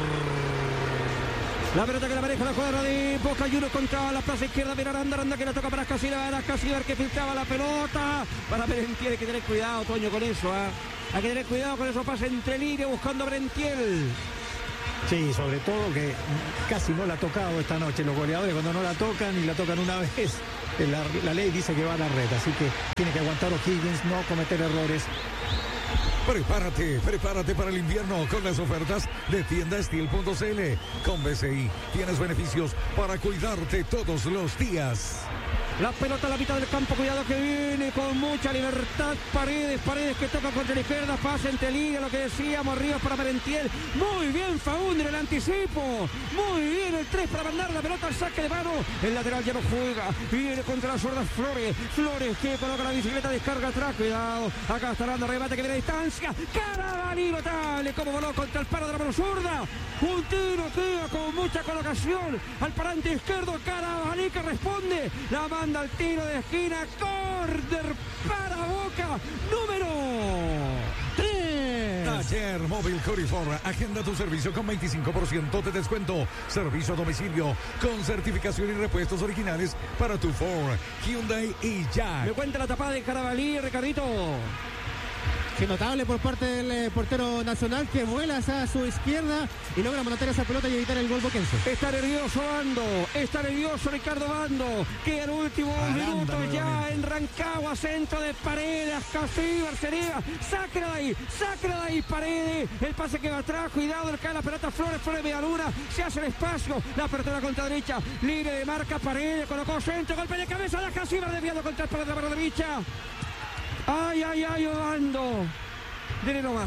La pelota que la maneja la cuadra de Boca Juniors contra la plaza izquierda. Mira Aranda que la toca para Casíbar que filtraba la pelota. Para Merentiel, hay que tener cuidado, Toño, con eso. Hay que tener cuidado con eso. Pasa entre línea buscando a Merentiel. Sí, sobre todo que casi no la ha tocado esta noche. Los goleadores cuando no la tocan y la tocan una vez, la ley dice que va a la red. Así que tiene que aguantar O'Higgins, no cometer errores. Prepárate para el invierno con las ofertas de tiendasteel.cl. Con BCI tienes beneficios para cuidarte todos los días. La pelota a la mitad del campo, cuidado que viene con mucha libertad. Paredes que toca contra la izquierda, pasa entre línea, lo que decíamos, Ríos para Merentiel. Muy bien Faúndez, el anticipo. Muy bien el 3 para mandar la pelota al saque de mano. El lateral ya no juega, viene contra la zurda Flores que coloca la bicicleta, descarga atrás, cuidado. Acá está dando remate que viene a distancia. Carabalí notable, como voló contra el paro de la mano zurda. Un tiro queda con mucha colocación al parante izquierdo. Carabalí que responde. La manda al tiro de esquina. Córner para Boca. Número 3. Taller Móvil Corifor. Agenda tu servicio con 25% de descuento. Servicio a domicilio con certificación y repuestos originales para tu Ford, Hyundai y Jack. Me cuenta la tapada de Carabalí, Ricardito. Qué notable por parte del portero nacional, que vuela hacia su izquierda y logra matar esa pelota y evitar el gol boquense. Está nervioso Bando, está nervioso Ricardo Bando, que en últimos minutos ya en Rancagua, centro de Paredes, Casíbar sería, sáquela de ahí Paredes, el pase que va atrás, cuidado, le cae la pelota Flores media luna, se hace el espacio, la apertura contra derecha, libre de marca Paredes, colocó centro, golpe de cabeza de Casíbar, desviado contra el palo de la mano derecha. Ay, Bando. Dele nomás.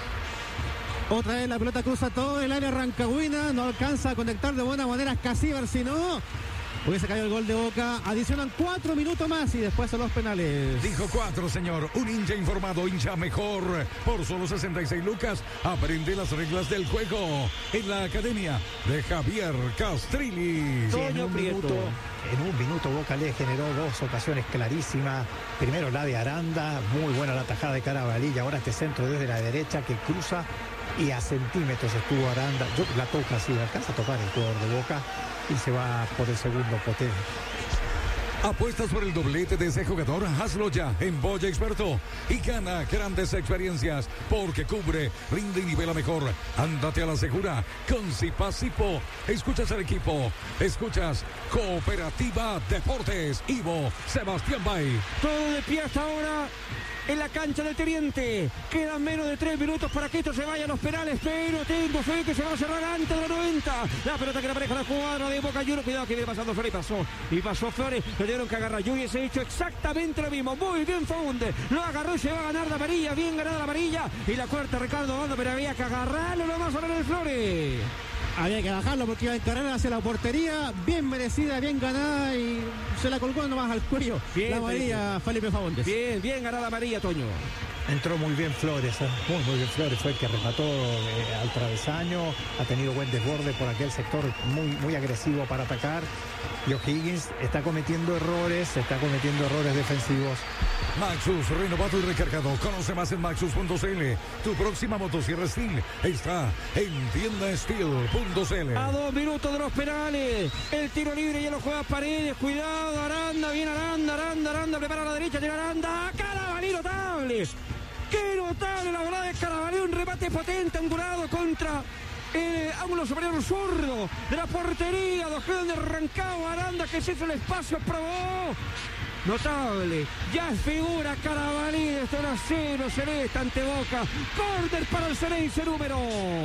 Otra vez la pelota cruza todo el área rancagüina. No alcanza a conectar de buena manera Casíbar, si no hubiese caído el gol de Boca. Adicionan 4 minutos más y después son los penales. Dijo 4, señor. Un hincha informado, hincha mejor. Por solo 66 lucas, aprende las reglas del juego en la academia de Javier Castrilli. Sí, en un minuto Boca le generó 2 ocasiones clarísimas. Primero la de Aranda, muy buena la tajada de Carabalí, y ahora este centro desde la derecha que cruza y a centímetros estuvo Aranda. La toca así, alcanza a tocar el jugador de Boca y se va por el segundo potente. ¿Apuestas por el doblete de ese jugador? Hazlo ya en Boya Experto y gana grandes experiencias porque cubre, rinde y nivela mejor. Ándate a la segura con Zipa-Zipo. Escuchas al equipo, escuchas Cooperativa Deportes, Ivo Sebastián Bay. Todo de pie hasta ahora en la cancha del Teniente. Quedan menos de 3 minutos para que esto se vaya a los penales, pero tengo fe que se va a cerrar antes de los 90. La pelota que la maneja la cuadra de Boca Juniors. Cuidado que viene pasando Flores y pasó Flores. Lo tuvieron que agarrar. Yo hubiese hecho exactamente lo mismo. Muy bien Faúndez. Lo agarró y se va a ganar la amarilla. Bien ganada la amarilla. Y la cuarta Ricardo Bando, pero había que agarrarlo nomás a el Flores. Había que bajarlo porque iba a encarar hacia la portería, bien merecida, bien ganada, y se la colgó nomás al cuello. Bien, la amarilla Felipe Faúndez. Bien ganada la amarilla, Toño. Entró muy bien Flores, muy bien Flores, fue el que remató al travesaño, ha tenido buen desborde por aquel sector, muy agresivo para atacar. Y O'Higgins está cometiendo errores defensivos. Maxus, renovado y recargado. Conoce más en Maxus.cl. Tu próxima motosierra Steel está en tiendasteel.cl. A 2 minutos de los penales. El tiro libre ya lo juega Paredes. Cuidado, Aranda, viene Aranda, prepara a la derecha, tiene Aranda. Carabalí notable. Qué notable la volada de Carabalí. Un remate potente, angulado contra ángulo superior zurdo de la portería. Dos quedan de Rancagua. Aranda que se hizo el espacio, probó. notable. Ya figura Carabalí desde 1-0 Celeste ante Boca. Córner para el Ceneice número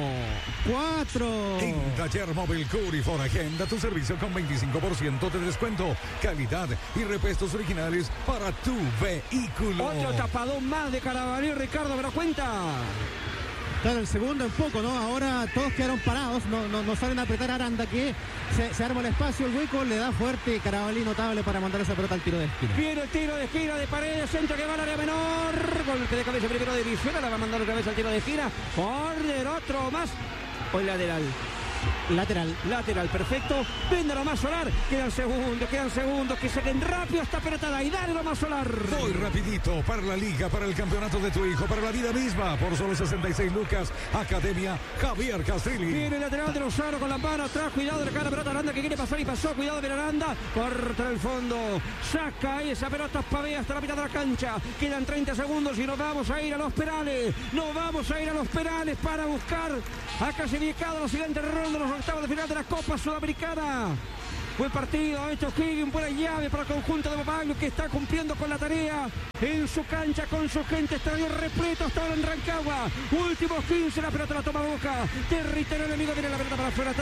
4. En Taller Móvil Curifor agenda tu servicio con 25% de descuento, calidad y repuestos originales para tu vehículo. Otro tapadón más de Carabalí, Ricardo, me lo cuenta. Claro, el segundo en poco, ¿no? Ahora todos quedaron parados, no salen a apretar a Aranda, que se arma el espacio, el hueco, le da fuerte Carabalí, notable para mandar esa pelota al tiro de esquina. Viene el tiro de esquina de Paredes, centro que va al área menor, golpe de cabeza primero de Brizuela, la va a mandar otra vez al tiro de esquina, córner, otro más, o lateral. Lateral, perfecto. Vende nomás Solar. Quedan segundos. Que saquen rápido esta pelotada. Y dale nomás Solar. Voy rapidito para la liga, para el campeonato de tu hijo, para la vida misma. Por solo 66 lucas. Academia Javier Castrilli. Viene el lateral de Lozano con la mano atrás. Cuidado de la pelota Aranda que quiere pasar y pasó. Cuidado de Aranda. Corta el fondo. Saca esa pelota pavea hasta la mitad de la cancha. Quedan 30 segundos y nos vamos a ir a los penales. Para buscar a clasificado los siguientes rondas de los octavos de final de la Copa Sudamericana. Buen partido, esto Higgins, buena llave para el conjunto de Bobaglio, que está cumpliendo con la tarea en su cancha, con su gente, estadio repleto hasta ahora en Rancagua. Últimos 15, la pelota la toma Boca, territorio enemigo, viene la pelota para Flor,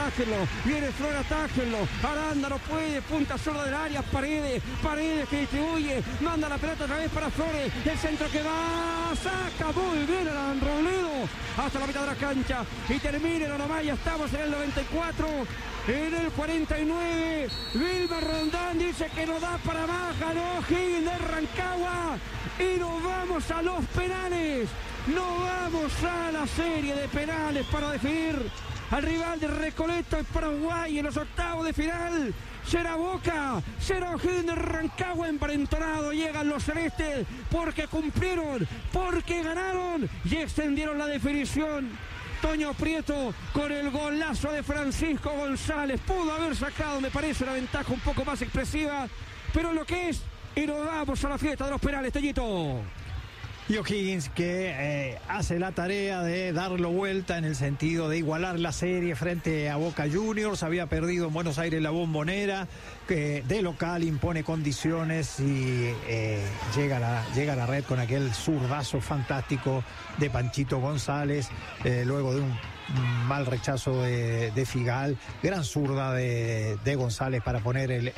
atájenlo, Aranda no puede, punta zurda del área, Paredes que distribuye, manda la pelota otra vez para Flores, el centro que va, saca muy bien a Robledo, hasta la mitad de la cancha, y termina nomás, ya estamos en el 94, en el 49, Vilma Rondán dice que no da para más, ganó Higgins de Rancagua y nos vamos a los penales, nos vamos a la serie de penales para definir al rival de Recoleta en Paraguay en los octavos de final. Será Boca, será Higgins de Rancagua emparentonado, llegan los celestes porque cumplieron, porque ganaron y extendieron la definición. Toño Prieto con el golazo de Francisco González. Pudo haber sacado, me parece, una ventaja un poco más expresiva. Pero lo que es, y nos vamos a la fiesta de los penales, Toñito. Y O'Higgins que hace la tarea de darlo vuelta en el sentido de igualar la serie frente a Boca Juniors. Había perdido en Buenos Aires la Bombonera, que de local impone condiciones y llega a la red con aquel zurdazo fantástico de Panchito González, luego de un mal rechazo de Figal, gran zurda de González para poner el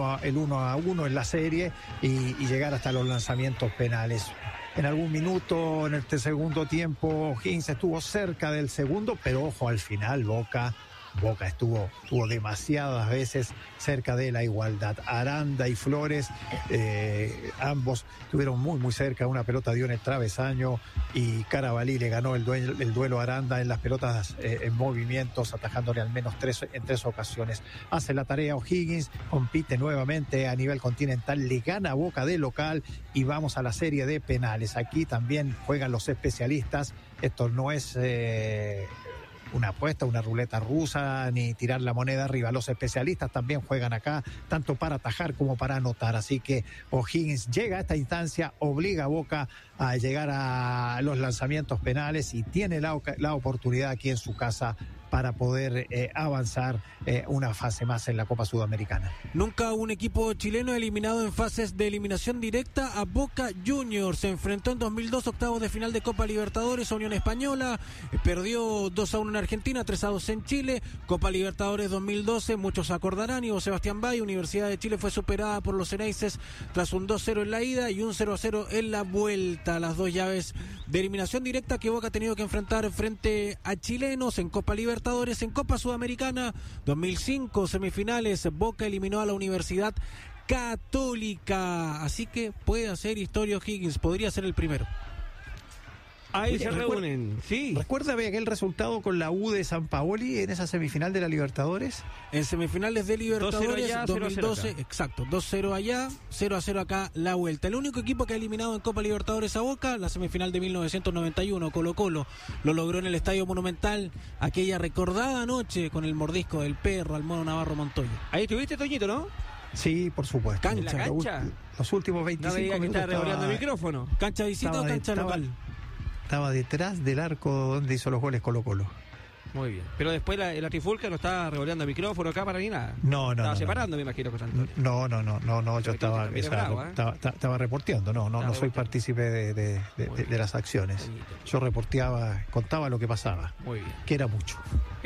1-1 en la serie y llegar hasta los lanzamientos penales. En algún minuto en este segundo tiempo Higgins estuvo cerca del segundo, pero ojo, al final Boca estuvo demasiadas veces cerca de la igualdad. Aranda y Flores, ambos estuvieron muy cerca. Una pelota dio en el travesaño y Carabalí le ganó el duelo a Aranda en las pelotas en movimientos, atajándole al menos en tres ocasiones. Hace la tarea O'Higgins, compite nuevamente a nivel continental, le gana a Boca de local y vamos a la serie de penales. Aquí también juegan los especialistas. Esto no es una apuesta, una ruleta rusa, ni tirar la moneda arriba. Los especialistas también juegan acá, tanto para atajar como para anotar. Así que O'Higgins llega a esta instancia, obliga a Boca a llegar a los lanzamientos penales y tiene la oportunidad aquí en su casa para poder avanzar una fase más en la Copa Sudamericana. Nunca un equipo chileno eliminado en fases de eliminación directa a Boca Juniors. Se enfrentó en 2002 octavos de final de Copa Libertadores a Unión Española, perdió 2-1 en Argentina, 3-2 en Chile. Copa Libertadores 2012, muchos acordarán, Ivo Sebastián Bay, Universidad de Chile fue superada por los Ceneices tras un 2-0 en la ida y un 0-0 en la vuelta. Las dos llaves de eliminación directa que Boca ha tenido que enfrentar frente a chilenos en Copa Libertadores. En Copa Sudamericana 2005 semifinales, Boca eliminó a la Universidad Católica, así que puede hacer historia Higgins, podría ser el primero. Ahí se reúnen, sí. ¿Recuerda aquel resultado con la U de San Paoli en esa semifinal de la Libertadores? En semifinales de Libertadores allá, 2012, 0-0 exacto, 2-0 allá, 0-0 acá la vuelta. El único equipo que ha eliminado en Copa Libertadores a Boca, la semifinal de 1991, Colo-Colo, lo logró en el Estadio Monumental, aquella recordada noche con el mordisco del perro al Mono Navarro Montoya. Ahí estuviste, Toñito, ¿no? Sí, por supuesto. Cancha. ¿En la cancha? Los últimos 25 no veía que minutos estaba revoleando el micrófono. ¿Cancha visita o cancha local? Estaba detrás del arco donde hizo los goles Colo-Colo. Muy bien. Pero después la trifulca no estaba revoleando el micrófono, cámara ni nada. No. Estaba separando, me imagino, José Antonio. No, yo estaba reporteando, no soy partícipe de las acciones. Yo reporteaba, contaba lo que pasaba. Muy bien. Que era mucho.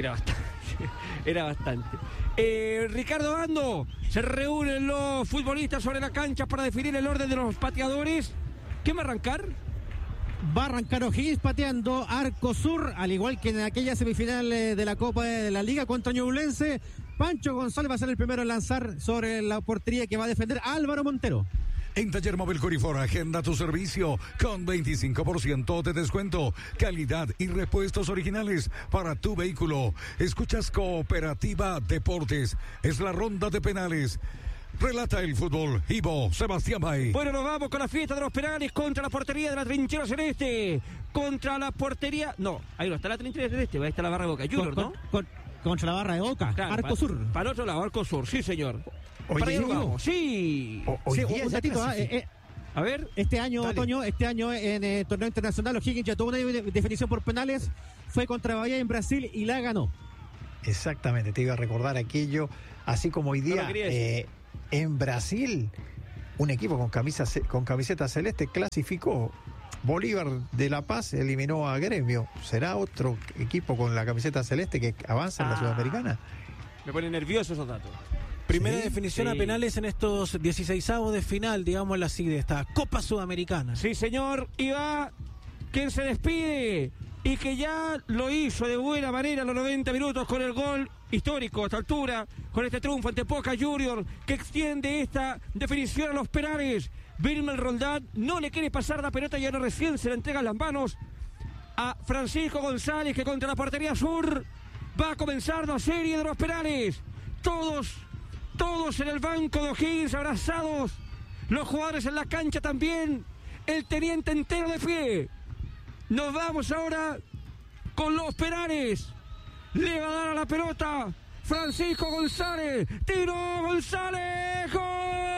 Era bastante. Ricardo Bando, se reúnen los futbolistas sobre la cancha para definir el orden de los pateadores. ¿Quién va a arrancar? Va a arrancar O'Higgins pateando arco sur, al igual que en aquella semifinal de la Copa de la Liga contra Ñublense. Pancho González va a ser el primero en lanzar sobre la portería que va a defender Álvaro Montero. En Taller Móvil Corifor, agenda tu servicio con 25% de descuento, calidad y repuestos originales para tu vehículo. Escuchas Cooperativa Deportes, es la ronda de penales. Relata el fútbol, Ivo Sebastián Bay. Bueno, nos vamos con la fiesta de los penales contra la portería de la trinchera celeste. Contra la portería... No, ahí no está la trinchera celeste, ahí está la barra de Boca Juniors, ¿no? Contra la barra de Boca, claro, arco sur. Para el otro lado, arco sur, sí, señor. Oye, para allá nos vamos, sí. Un datito, a ver. Este año, Toño, en el torneo internacional, O'Higgins ya tuvo una definición por penales. Fue contra Bahía en Brasil y la ganó. Exactamente, te iba a recordar aquello. Así como hoy día... en Brasil, un equipo con camiseta celeste clasificó. Bolívar de La Paz eliminó a Gremio. ¿Será otro equipo con la camiseta celeste que avanza en la Sudamericana? Me ponen nervioso esos datos. Primera definición a penales en estos 16avos de final, digamos así, de esta Copa Sudamericana. Sí, señor. Y va quien se despide y que ya lo hizo de buena manera a los 90 minutos con el gol histórico a esta altura, con este triunfo ante Boca Juniors, que extiende esta definición a los penales. Wilmer Roldán no le quiere pasar la pelota y ahora recién se la entrega en las manos a Francisco González, que contra la portería sur va a comenzar la serie de los penales. Todos en el banco de O'Higgins abrazados, los jugadores en la cancha también, el teniente entero de pie. Nos vamos ahora con los penales. Le va a dar a la pelota Francisco González. Tiro González. ¡Gol!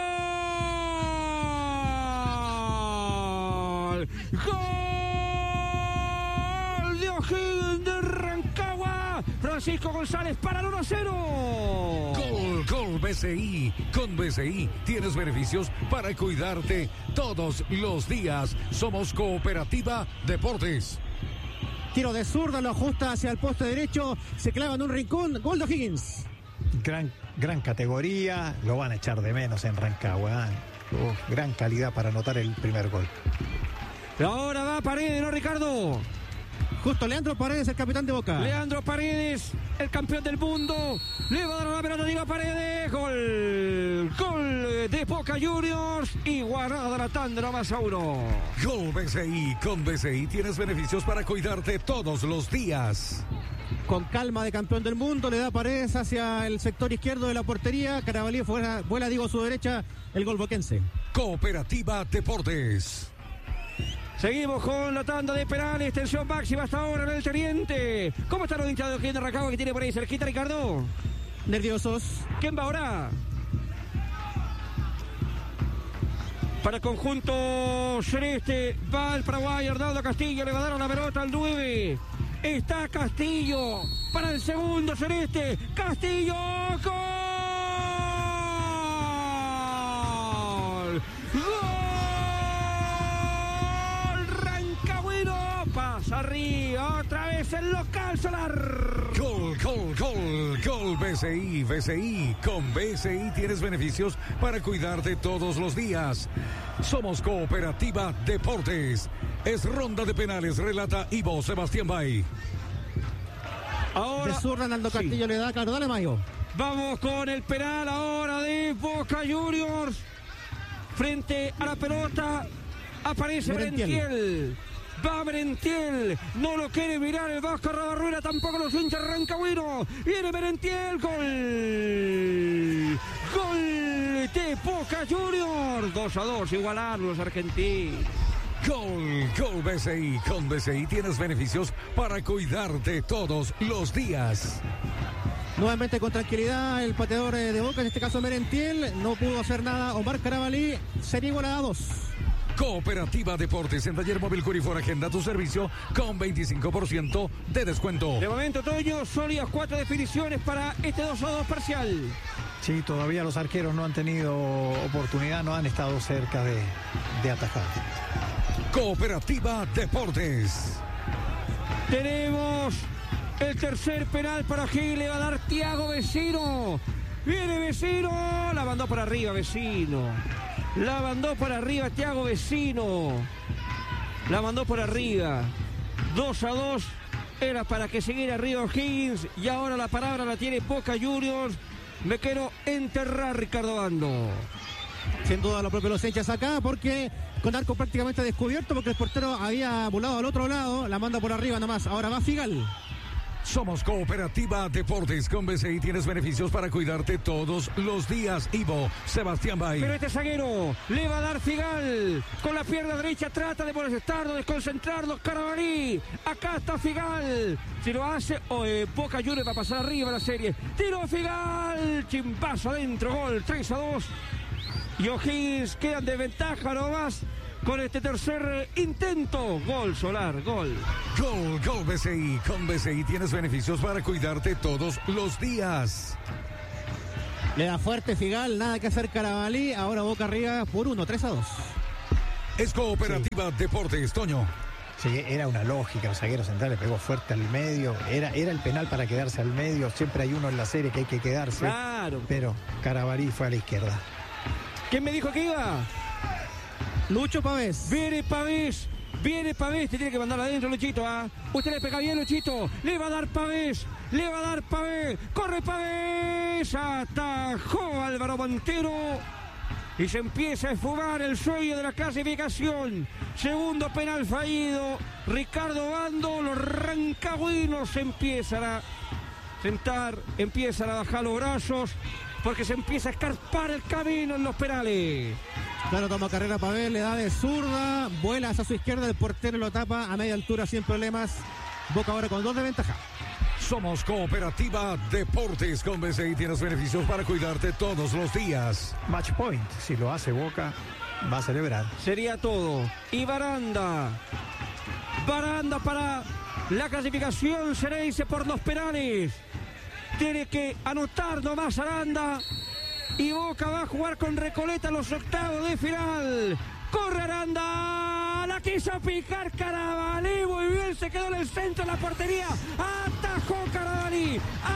¡Gol de O'Higgins de Rancagua! Francisco González para el 1-0. Gol BCI. Con BCI tienes beneficios para cuidarte todos los días. Somos Cooperativa Deportes. Tiro de zurda, lo ajusta hacia el poste derecho, se clava en un rincón, gol de O'Higgins. Gran categoría, lo van a echar de menos en Rancagua. Gran calidad para anotar el primer gol. Ahora va Paredes, ¿no, Ricardo? Justo Leandro Paredes, el capitán de Boca. Leandro Paredes, el campeón del mundo. Le va a dar la pelota, tira Paredes. Gol de Boca Juniors. Y guardada la tanda, más a uno. Gol BCI. Con BCI tienes beneficios para cuidarte todos los días. Con calma de campeón del mundo, le da Paredes hacia el sector izquierdo de la portería. Carabalí vuela, digo, a su derecha, el gol boquense. Cooperativa Deportes. Seguimos con la tanda de penales, tensión máxima hasta ahora en el teniente. ¿Cómo están los hinchas de O'Higgins de Rancagua que tiene por ahí cerquita, Ricardo? Nerviosos. ¿Quién va ahora? Para el conjunto celeste va el paraguay Arnaldo Castillo, le va a dar la pelota al 9. Está Castillo para el segundo celeste. Castillo, ¡gol! ¡Gol! Rancagüino pasa arriba, otra vez el local solar. Gol BCI. BCI. Con BCI tienes beneficios para cuidarte todos los días. Somos Cooperativa Deportes. Es ronda de penales, relata Ivo Sebastián Bay. Ahora de zurda, Arnaldo Castillo le da, claro, dale, Mayo. Vamos con el penal ahora de Boca Juniors. Frente a la pelota aparece Merentiel. Va Merentiel, no lo quiere mirar el Vasco Rabarruena, tampoco los hinchas rancagüinos. Viene Merentiel, gol de Boca Juniors. 2-2, igualaron los argentinos. Gol BCI. Con BCI tienes beneficios para cuidarte todos los días. Nuevamente con tranquilidad el pateador de Boca, en este caso Merentiel, no pudo hacer nada. Omar Carabalí, sería igualada a 2. Cooperativa Deportes en Taller Móvil Curifor, agenda tu servicio con 25% de descuento. De momento, Toño, sólidas 4 definiciones para este 2-2 parcial. Sí, todavía los arqueros no han tenido oportunidad, no han estado cerca de atajar. Cooperativa Deportes. Tenemos el tercer penal para Gil, le va a dar Thiago Vecino. Viene Vecino, la mandó para arriba Vecino. La mandó para arriba Thiago Vecino. La mandó por arriba. 2-2. Era para que siguiera arriba Higgins. Y ahora la palabra la tiene Boca Juniors. Me quiero enterrar Ricardo Bando. Sin duda lo propio los hinchas acá, porque con arco prácticamente descubierto, porque el portero había volado al otro lado. La manda por arriba nomás. Ahora va Figal. Somos Cooperativa Deportes. Con BCI tienes beneficios para cuidarte todos los días. Ivo, Sebastián Bay. Pero este zaguero le va a dar Figal. Con la pierna derecha trata de molestarlo, desconcentrarlo. Carabalí. Acá está Figal. Si lo hace, Boca Juniors va a pasar arriba la serie. Tiro Figal. Chimbazo adentro. Gol. 3-2. Y O'Higgins quedan de ventaja nomás con este tercer intento. Gol Solar, gol. Gol BCI. Con BCI tienes beneficios para cuidarte todos los días. Le da fuerte Figal, nada que hacer Carabalí. Ahora Boca arriba por 1, 3-2. Es Cooperativa Deportes, Toño. Sí, era una lógica, el zaguero central le pegó fuerte al medio, era el penal para quedarse al medio, siempre hay uno en la serie que hay que quedarse. Claro. Pero Carabalí fue a la izquierda. ¿Quién me dijo que iba? Lucho Pavés. Viene Pavés, te tiene que mandar adentro, Luchito, ¿ah? Usted le pega bien, Luchito, le va a dar Pavés, corre Pavés, atajó Álvaro Montero. Y se empieza a esfumar el sueño de la clasificación. Segundo penal fallido. Ricardo Bando, los rancagüinos se empiezan a sentar, empiezan a bajar los brazos, porque se empieza a escarpar el camino en los penales. Claro, toma carrera Pavel, le da de zurda, vuela hacia su izquierda, el portero lo tapa a media altura sin problemas. Boca ahora con 2 de ventaja. Somos Cooperativa Deportes. Con BCI tienes beneficios para cuidarte todos los días. Match point, si lo hace Boca, va a celebrar. Sería todo. Y Baranda para la clasificación, se le dice por los penales. Tiene que anotar nomás Aranda. Y Boca va a jugar con Recoleta en los octavos de final. Corre Aranda, la quiso picar Carabalí, muy bien, se quedó en el centro de la portería. Atajó Carabalí,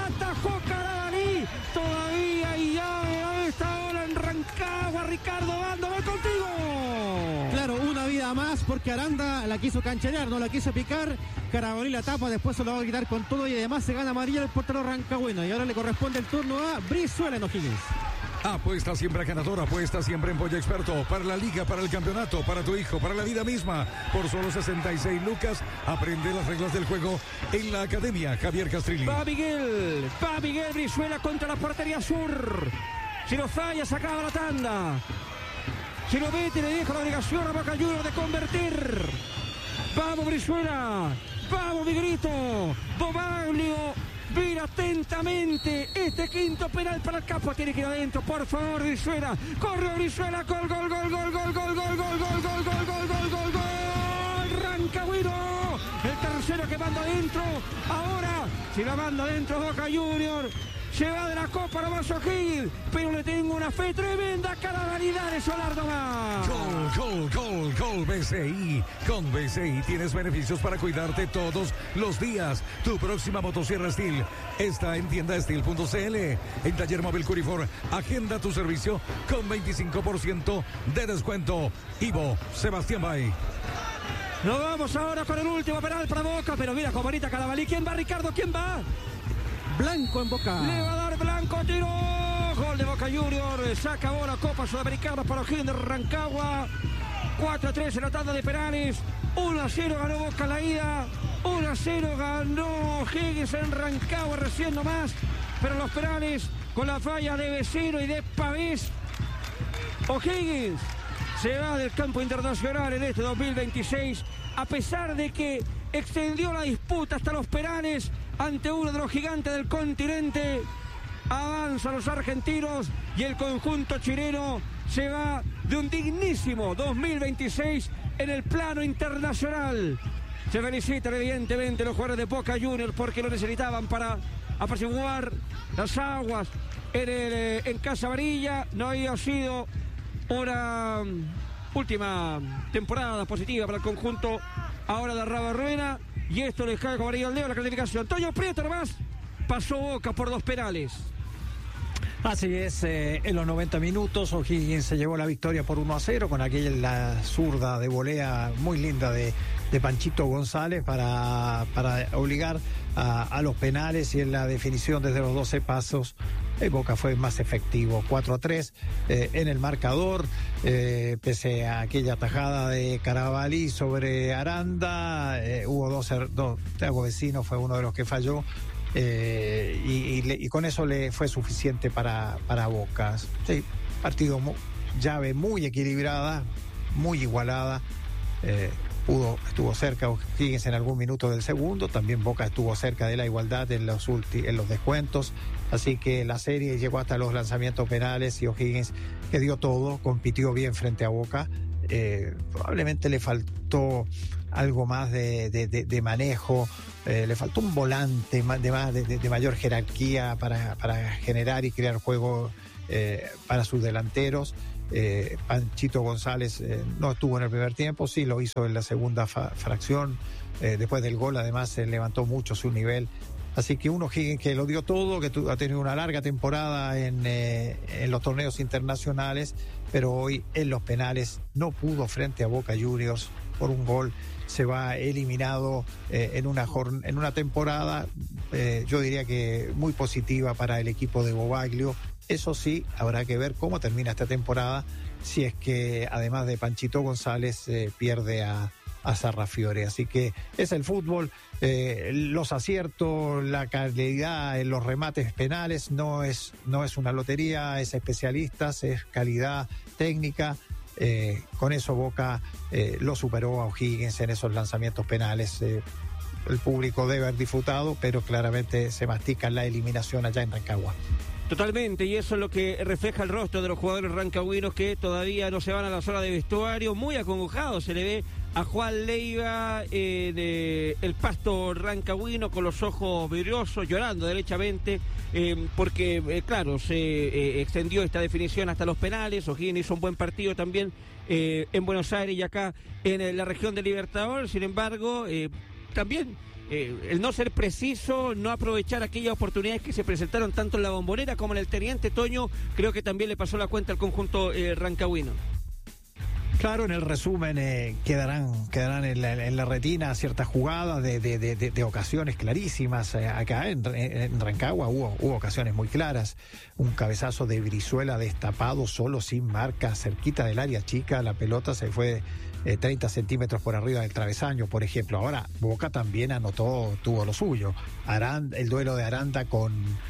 todavía y llave a esta hora en Rancagua. Ricardo Bando, voy contigo. Claro, una vida más porque Aranda la quiso cancherear, no la quiso picar. Carabalí la tapa, después se lo va a quitar con todo y además se gana amarilla el portero rancagüino. Y ahora le corresponde el turno a Brizuela en O'Higgins. Apuesta siempre ganador, apuesta siempre en Pollo Experto. Para la liga, para el campeonato, para tu hijo, para la vida misma. Por solo 66 lucas, aprende las reglas del juego en la Academia Javier Castrilli. Va Miguel Brizuela contra la portería sur. Si lo falla, se acaba la tanda. Si lo mete, le deja la obligación a Boca Juniors de convertir. Vamos Brizuela, vamos Miguelito, Bobaglio. Mira atentamente este quinto penal para el campo. Tiene que ir adentro, por favor, Brizuela. Corre Brizuela, gol. Rancagüino. El tercero que manda adentro. Ahora, si la manda adentro Boca Juniors, se va de la Copa nomás O'Higgins. Pero le tengo una fe tremenda. Carabalidad de Solar nomás. Gol BCI. Con BCI tienes beneficios para cuidarte todos los días. Tu próxima motosierra Steel está en tiendasteel.cl. En Taller Móvil Curifor, agenda tu servicio con 25% de descuento. Ivo, Sebastián Bay. Nos vamos ahora con el último penal para Boca. Pero mira cómo ahorita Carabalí. ¿Quién va, Ricardo? ¿Quién va? Blanco en Boca. Le va a dar Blanco, tiro. Gol de Boca Juniors. Se acabó la Copa Sudamericana para O'Higgins de Rancagua. 4-3 en la tanda de penales. 1-0 ganó Boca la ida. 1-0 ganó O'Higgins en Rancagua recién nomás. Pero los penales con la falla de Vecino y de Pavés. O'Higgins se va del campo internacional en este 2026. A pesar de que extendió la disputa hasta los penales ante uno de los gigantes del continente. Avanzan los argentinos y el conjunto chileno se va de un dignísimo 2026 en el plano internacional. Se felicitan evidentemente los jugadores de Boca Juniors porque lo necesitaban para apaciguar las aguas en Casa Amarilla. No había sido una última temporada positiva para el conjunto ahora de Rabarruena, y esto les cae como anillo al dedo la clasificación. Toño Prieto nomás pasó Boca por 2 penales. Así es, en los 90 minutos O'Higgins se llevó la victoria por 1-0 con aquella zurda de volea muy linda de Panchito González para obligar a los penales, y en la definición desde los 12 pasos Boca fue más efectivo, 4-3 en el marcador, pese a aquella tajada de Carabalí sobre Aranda, hubo dos, Thiago Vecino fue uno de los que falló. Y con eso le fue suficiente para Boca. Sí, partido llave muy equilibrada, muy igualada. Estuvo cerca O'Higgins en algún minuto del segundo, también Boca estuvo cerca de la igualdad en los descuentos, así que la serie llegó hasta los lanzamientos penales y O'Higgins, que dio todo, compitió bien frente a Boca. Probablemente le faltó algo más de manejo, le faltó un volante de mayor jerarquía para generar y crear juego para sus delanteros. Panchito González no estuvo en el primer tiempo, sí lo hizo en la segunda fracción, después del gol además se levantó mucho su nivel, así que uno que lo dio todo, que ha tenido una larga temporada en los torneos internacionales, pero hoy en los penales no pudo frente a Boca Juniors por un gol. Se va eliminado en una temporada, yo diría que muy positiva para el equipo de Bobaglio. Eso sí, habrá que ver cómo termina esta temporada, si es que además de Panchito González pierde a Sarrafiore. Así que es el fútbol, los aciertos, la calidad en los remates penales, no es una lotería, es especialistas, es calidad técnica. Con eso Boca lo superó a O'Higgins en esos lanzamientos penales. El público debe haber disfrutado, pero claramente se mastica la eliminación allá en Rancagua. Totalmente, y eso es lo que refleja el rostro de los jugadores rancagüinos, que todavía no se van a la zona de vestuario, muy acongojados. Se le ve a Juan Leiva de el Pasto rancagüino con los ojos vidriosos, llorando derechamente, porque claro, se extendió esta definición hasta los penales. O'Higgins hizo un buen partido también en Buenos Aires y acá en la región de Libertador. Sin embargo, también el no ser preciso, no aprovechar aquellas oportunidades que se presentaron tanto en la Bombonera como en el Teniente, Toño, creo que también le pasó la cuenta al conjunto rancagüino. Claro, en el resumen quedarán en la retina ciertas jugadas de ocasiones clarísimas. Acá en Rancagua hubo ocasiones muy claras. Un cabezazo de Brizuela destapado, solo, sin marca, cerquita del área chica. La pelota se fue 30 centímetros por arriba del travesaño, por ejemplo. Ahora, Boca también tuvo lo suyo. El duelo de Aranda con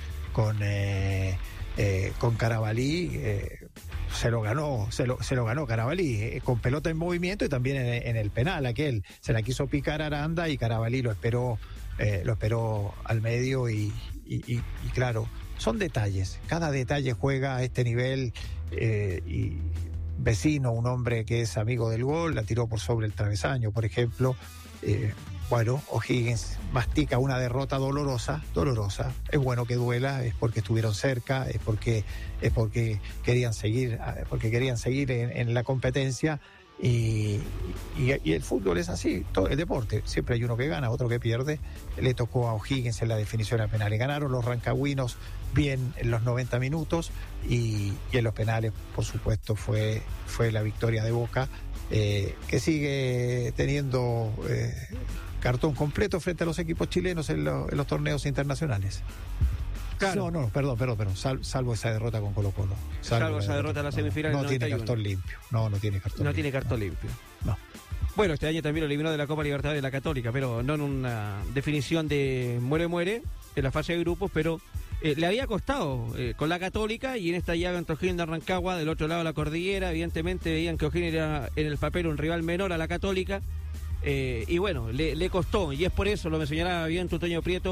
Carabalí, se lo ganó Carabalí, con pelota en movimiento, y también en el penal aquel se la quiso picar Aranda y Carabalí lo esperó al medio y claro, son detalles, cada detalle juega a este nivel. Y Vecino, un hombre que es amigo del gol, la tiró por sobre el travesaño, por ejemplo. Bueno, O'Higgins mastica una derrota dolorosa. Es bueno que duela, es porque estuvieron cerca, es porque querían seguir en la competencia, y el fútbol es así, todo el deporte, siempre hay uno que gana, otro que pierde. Le tocó a O'Higgins en la definición a penales. Ganaron los rancagüinos bien en los 90 minutos y en los penales, por supuesto, fue la victoria de Boca, que sigue teniendo cartón completo frente a los equipos chilenos en los torneos internacionales. Claro. No, perdón, salvo esa derrota con Colo-Colo. Salvo esa derrota en la semifinal. No tiene cartón limpio. No tiene cartón limpio. No tiene cartón limpio. No. Bueno, este año también lo eliminó de la Copa Libertadores de la Católica, pero no en una definición de muere en la fase de grupos, pero le había costado con la Católica, y en esta llave entre O'Higgins de Rancagua, del otro lado de la cordillera, evidentemente veían que O'Higgins era en el papel un rival menor a la Católica, y bueno, le costó, y es por eso, lo mencionaba bien Toño Prieto,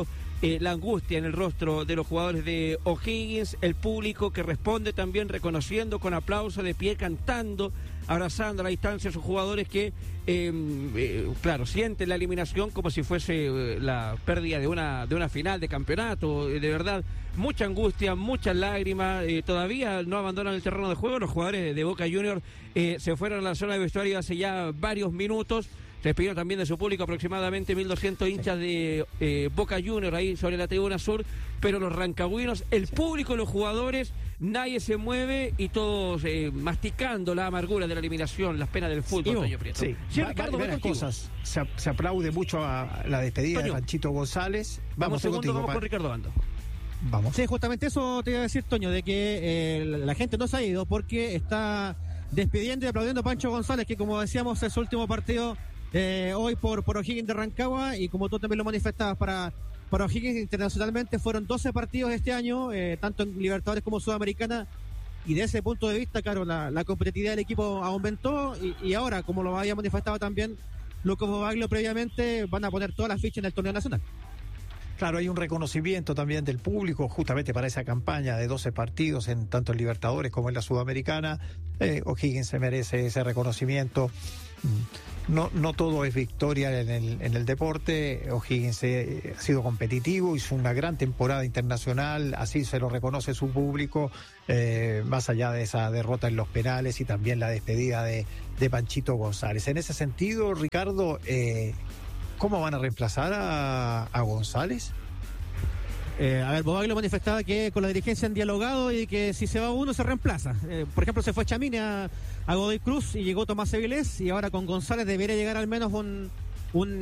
la angustia en el rostro de los jugadores de O'Higgins, el público que responde también reconociendo con aplauso de pie, cantando, abrazando a la distancia a sus jugadores que, claro, sienten la eliminación como si fuese la pérdida de una final de campeonato. De verdad, mucha angustia, muchas lágrimas, todavía no abandonan el terreno de juego. Los jugadores de Boca Juniors se fueron a la zona de vestuario hace ya varios minutos. Se despidieron también de su público, aproximadamente 1.200 hinchas de Boca Juniors ahí sobre la tribuna sur, pero los rancagüinos, el público, los jugadores, nadie se mueve y todos masticando la amargura de la eliminación, las penas del fútbol, Toño Prieto. Sí, Ricardo, varias cosas. Se aplaude mucho a la despedida Toño, de Panchito González. Vamos con Ricardo Bando. Vamos. Sí, justamente eso te iba a decir, Toño, de que la gente no se ha ido porque está despidiendo y aplaudiendo a Pancho González, que como decíamos es su último partido hoy por O'Higgins de Rancagua, y como tú también lo manifestabas, para O'Higgins internacionalmente fueron 12 partidos este año, tanto en Libertadores como Sudamericana, y de ese punto de vista, claro, la competitividad del equipo aumentó, y ahora, como lo había manifestado también Lucas Bobaglio previamente, van a poner todas las fichas en el torneo nacional. Claro, hay un reconocimiento también del público justamente para esa campaña de 12 partidos, en tanto en Libertadores como en la Sudamericana. O'Higgins se merece ese reconocimiento. No todo es victoria en el deporte. O'Higgins ha sido competitivo, hizo una gran temporada internacional, así se lo reconoce su público, más allá de esa derrota en los penales y también la despedida de Panchito González. En ese sentido, Ricardo, ¿cómo van a reemplazar a González? Bobaglio manifestaba que con la dirigencia han dialogado y que si se va uno se reemplaza. Por ejemplo, se fue Chamini a Godoy Cruz y llegó Tomás Avilés, y ahora con González debería llegar al menos un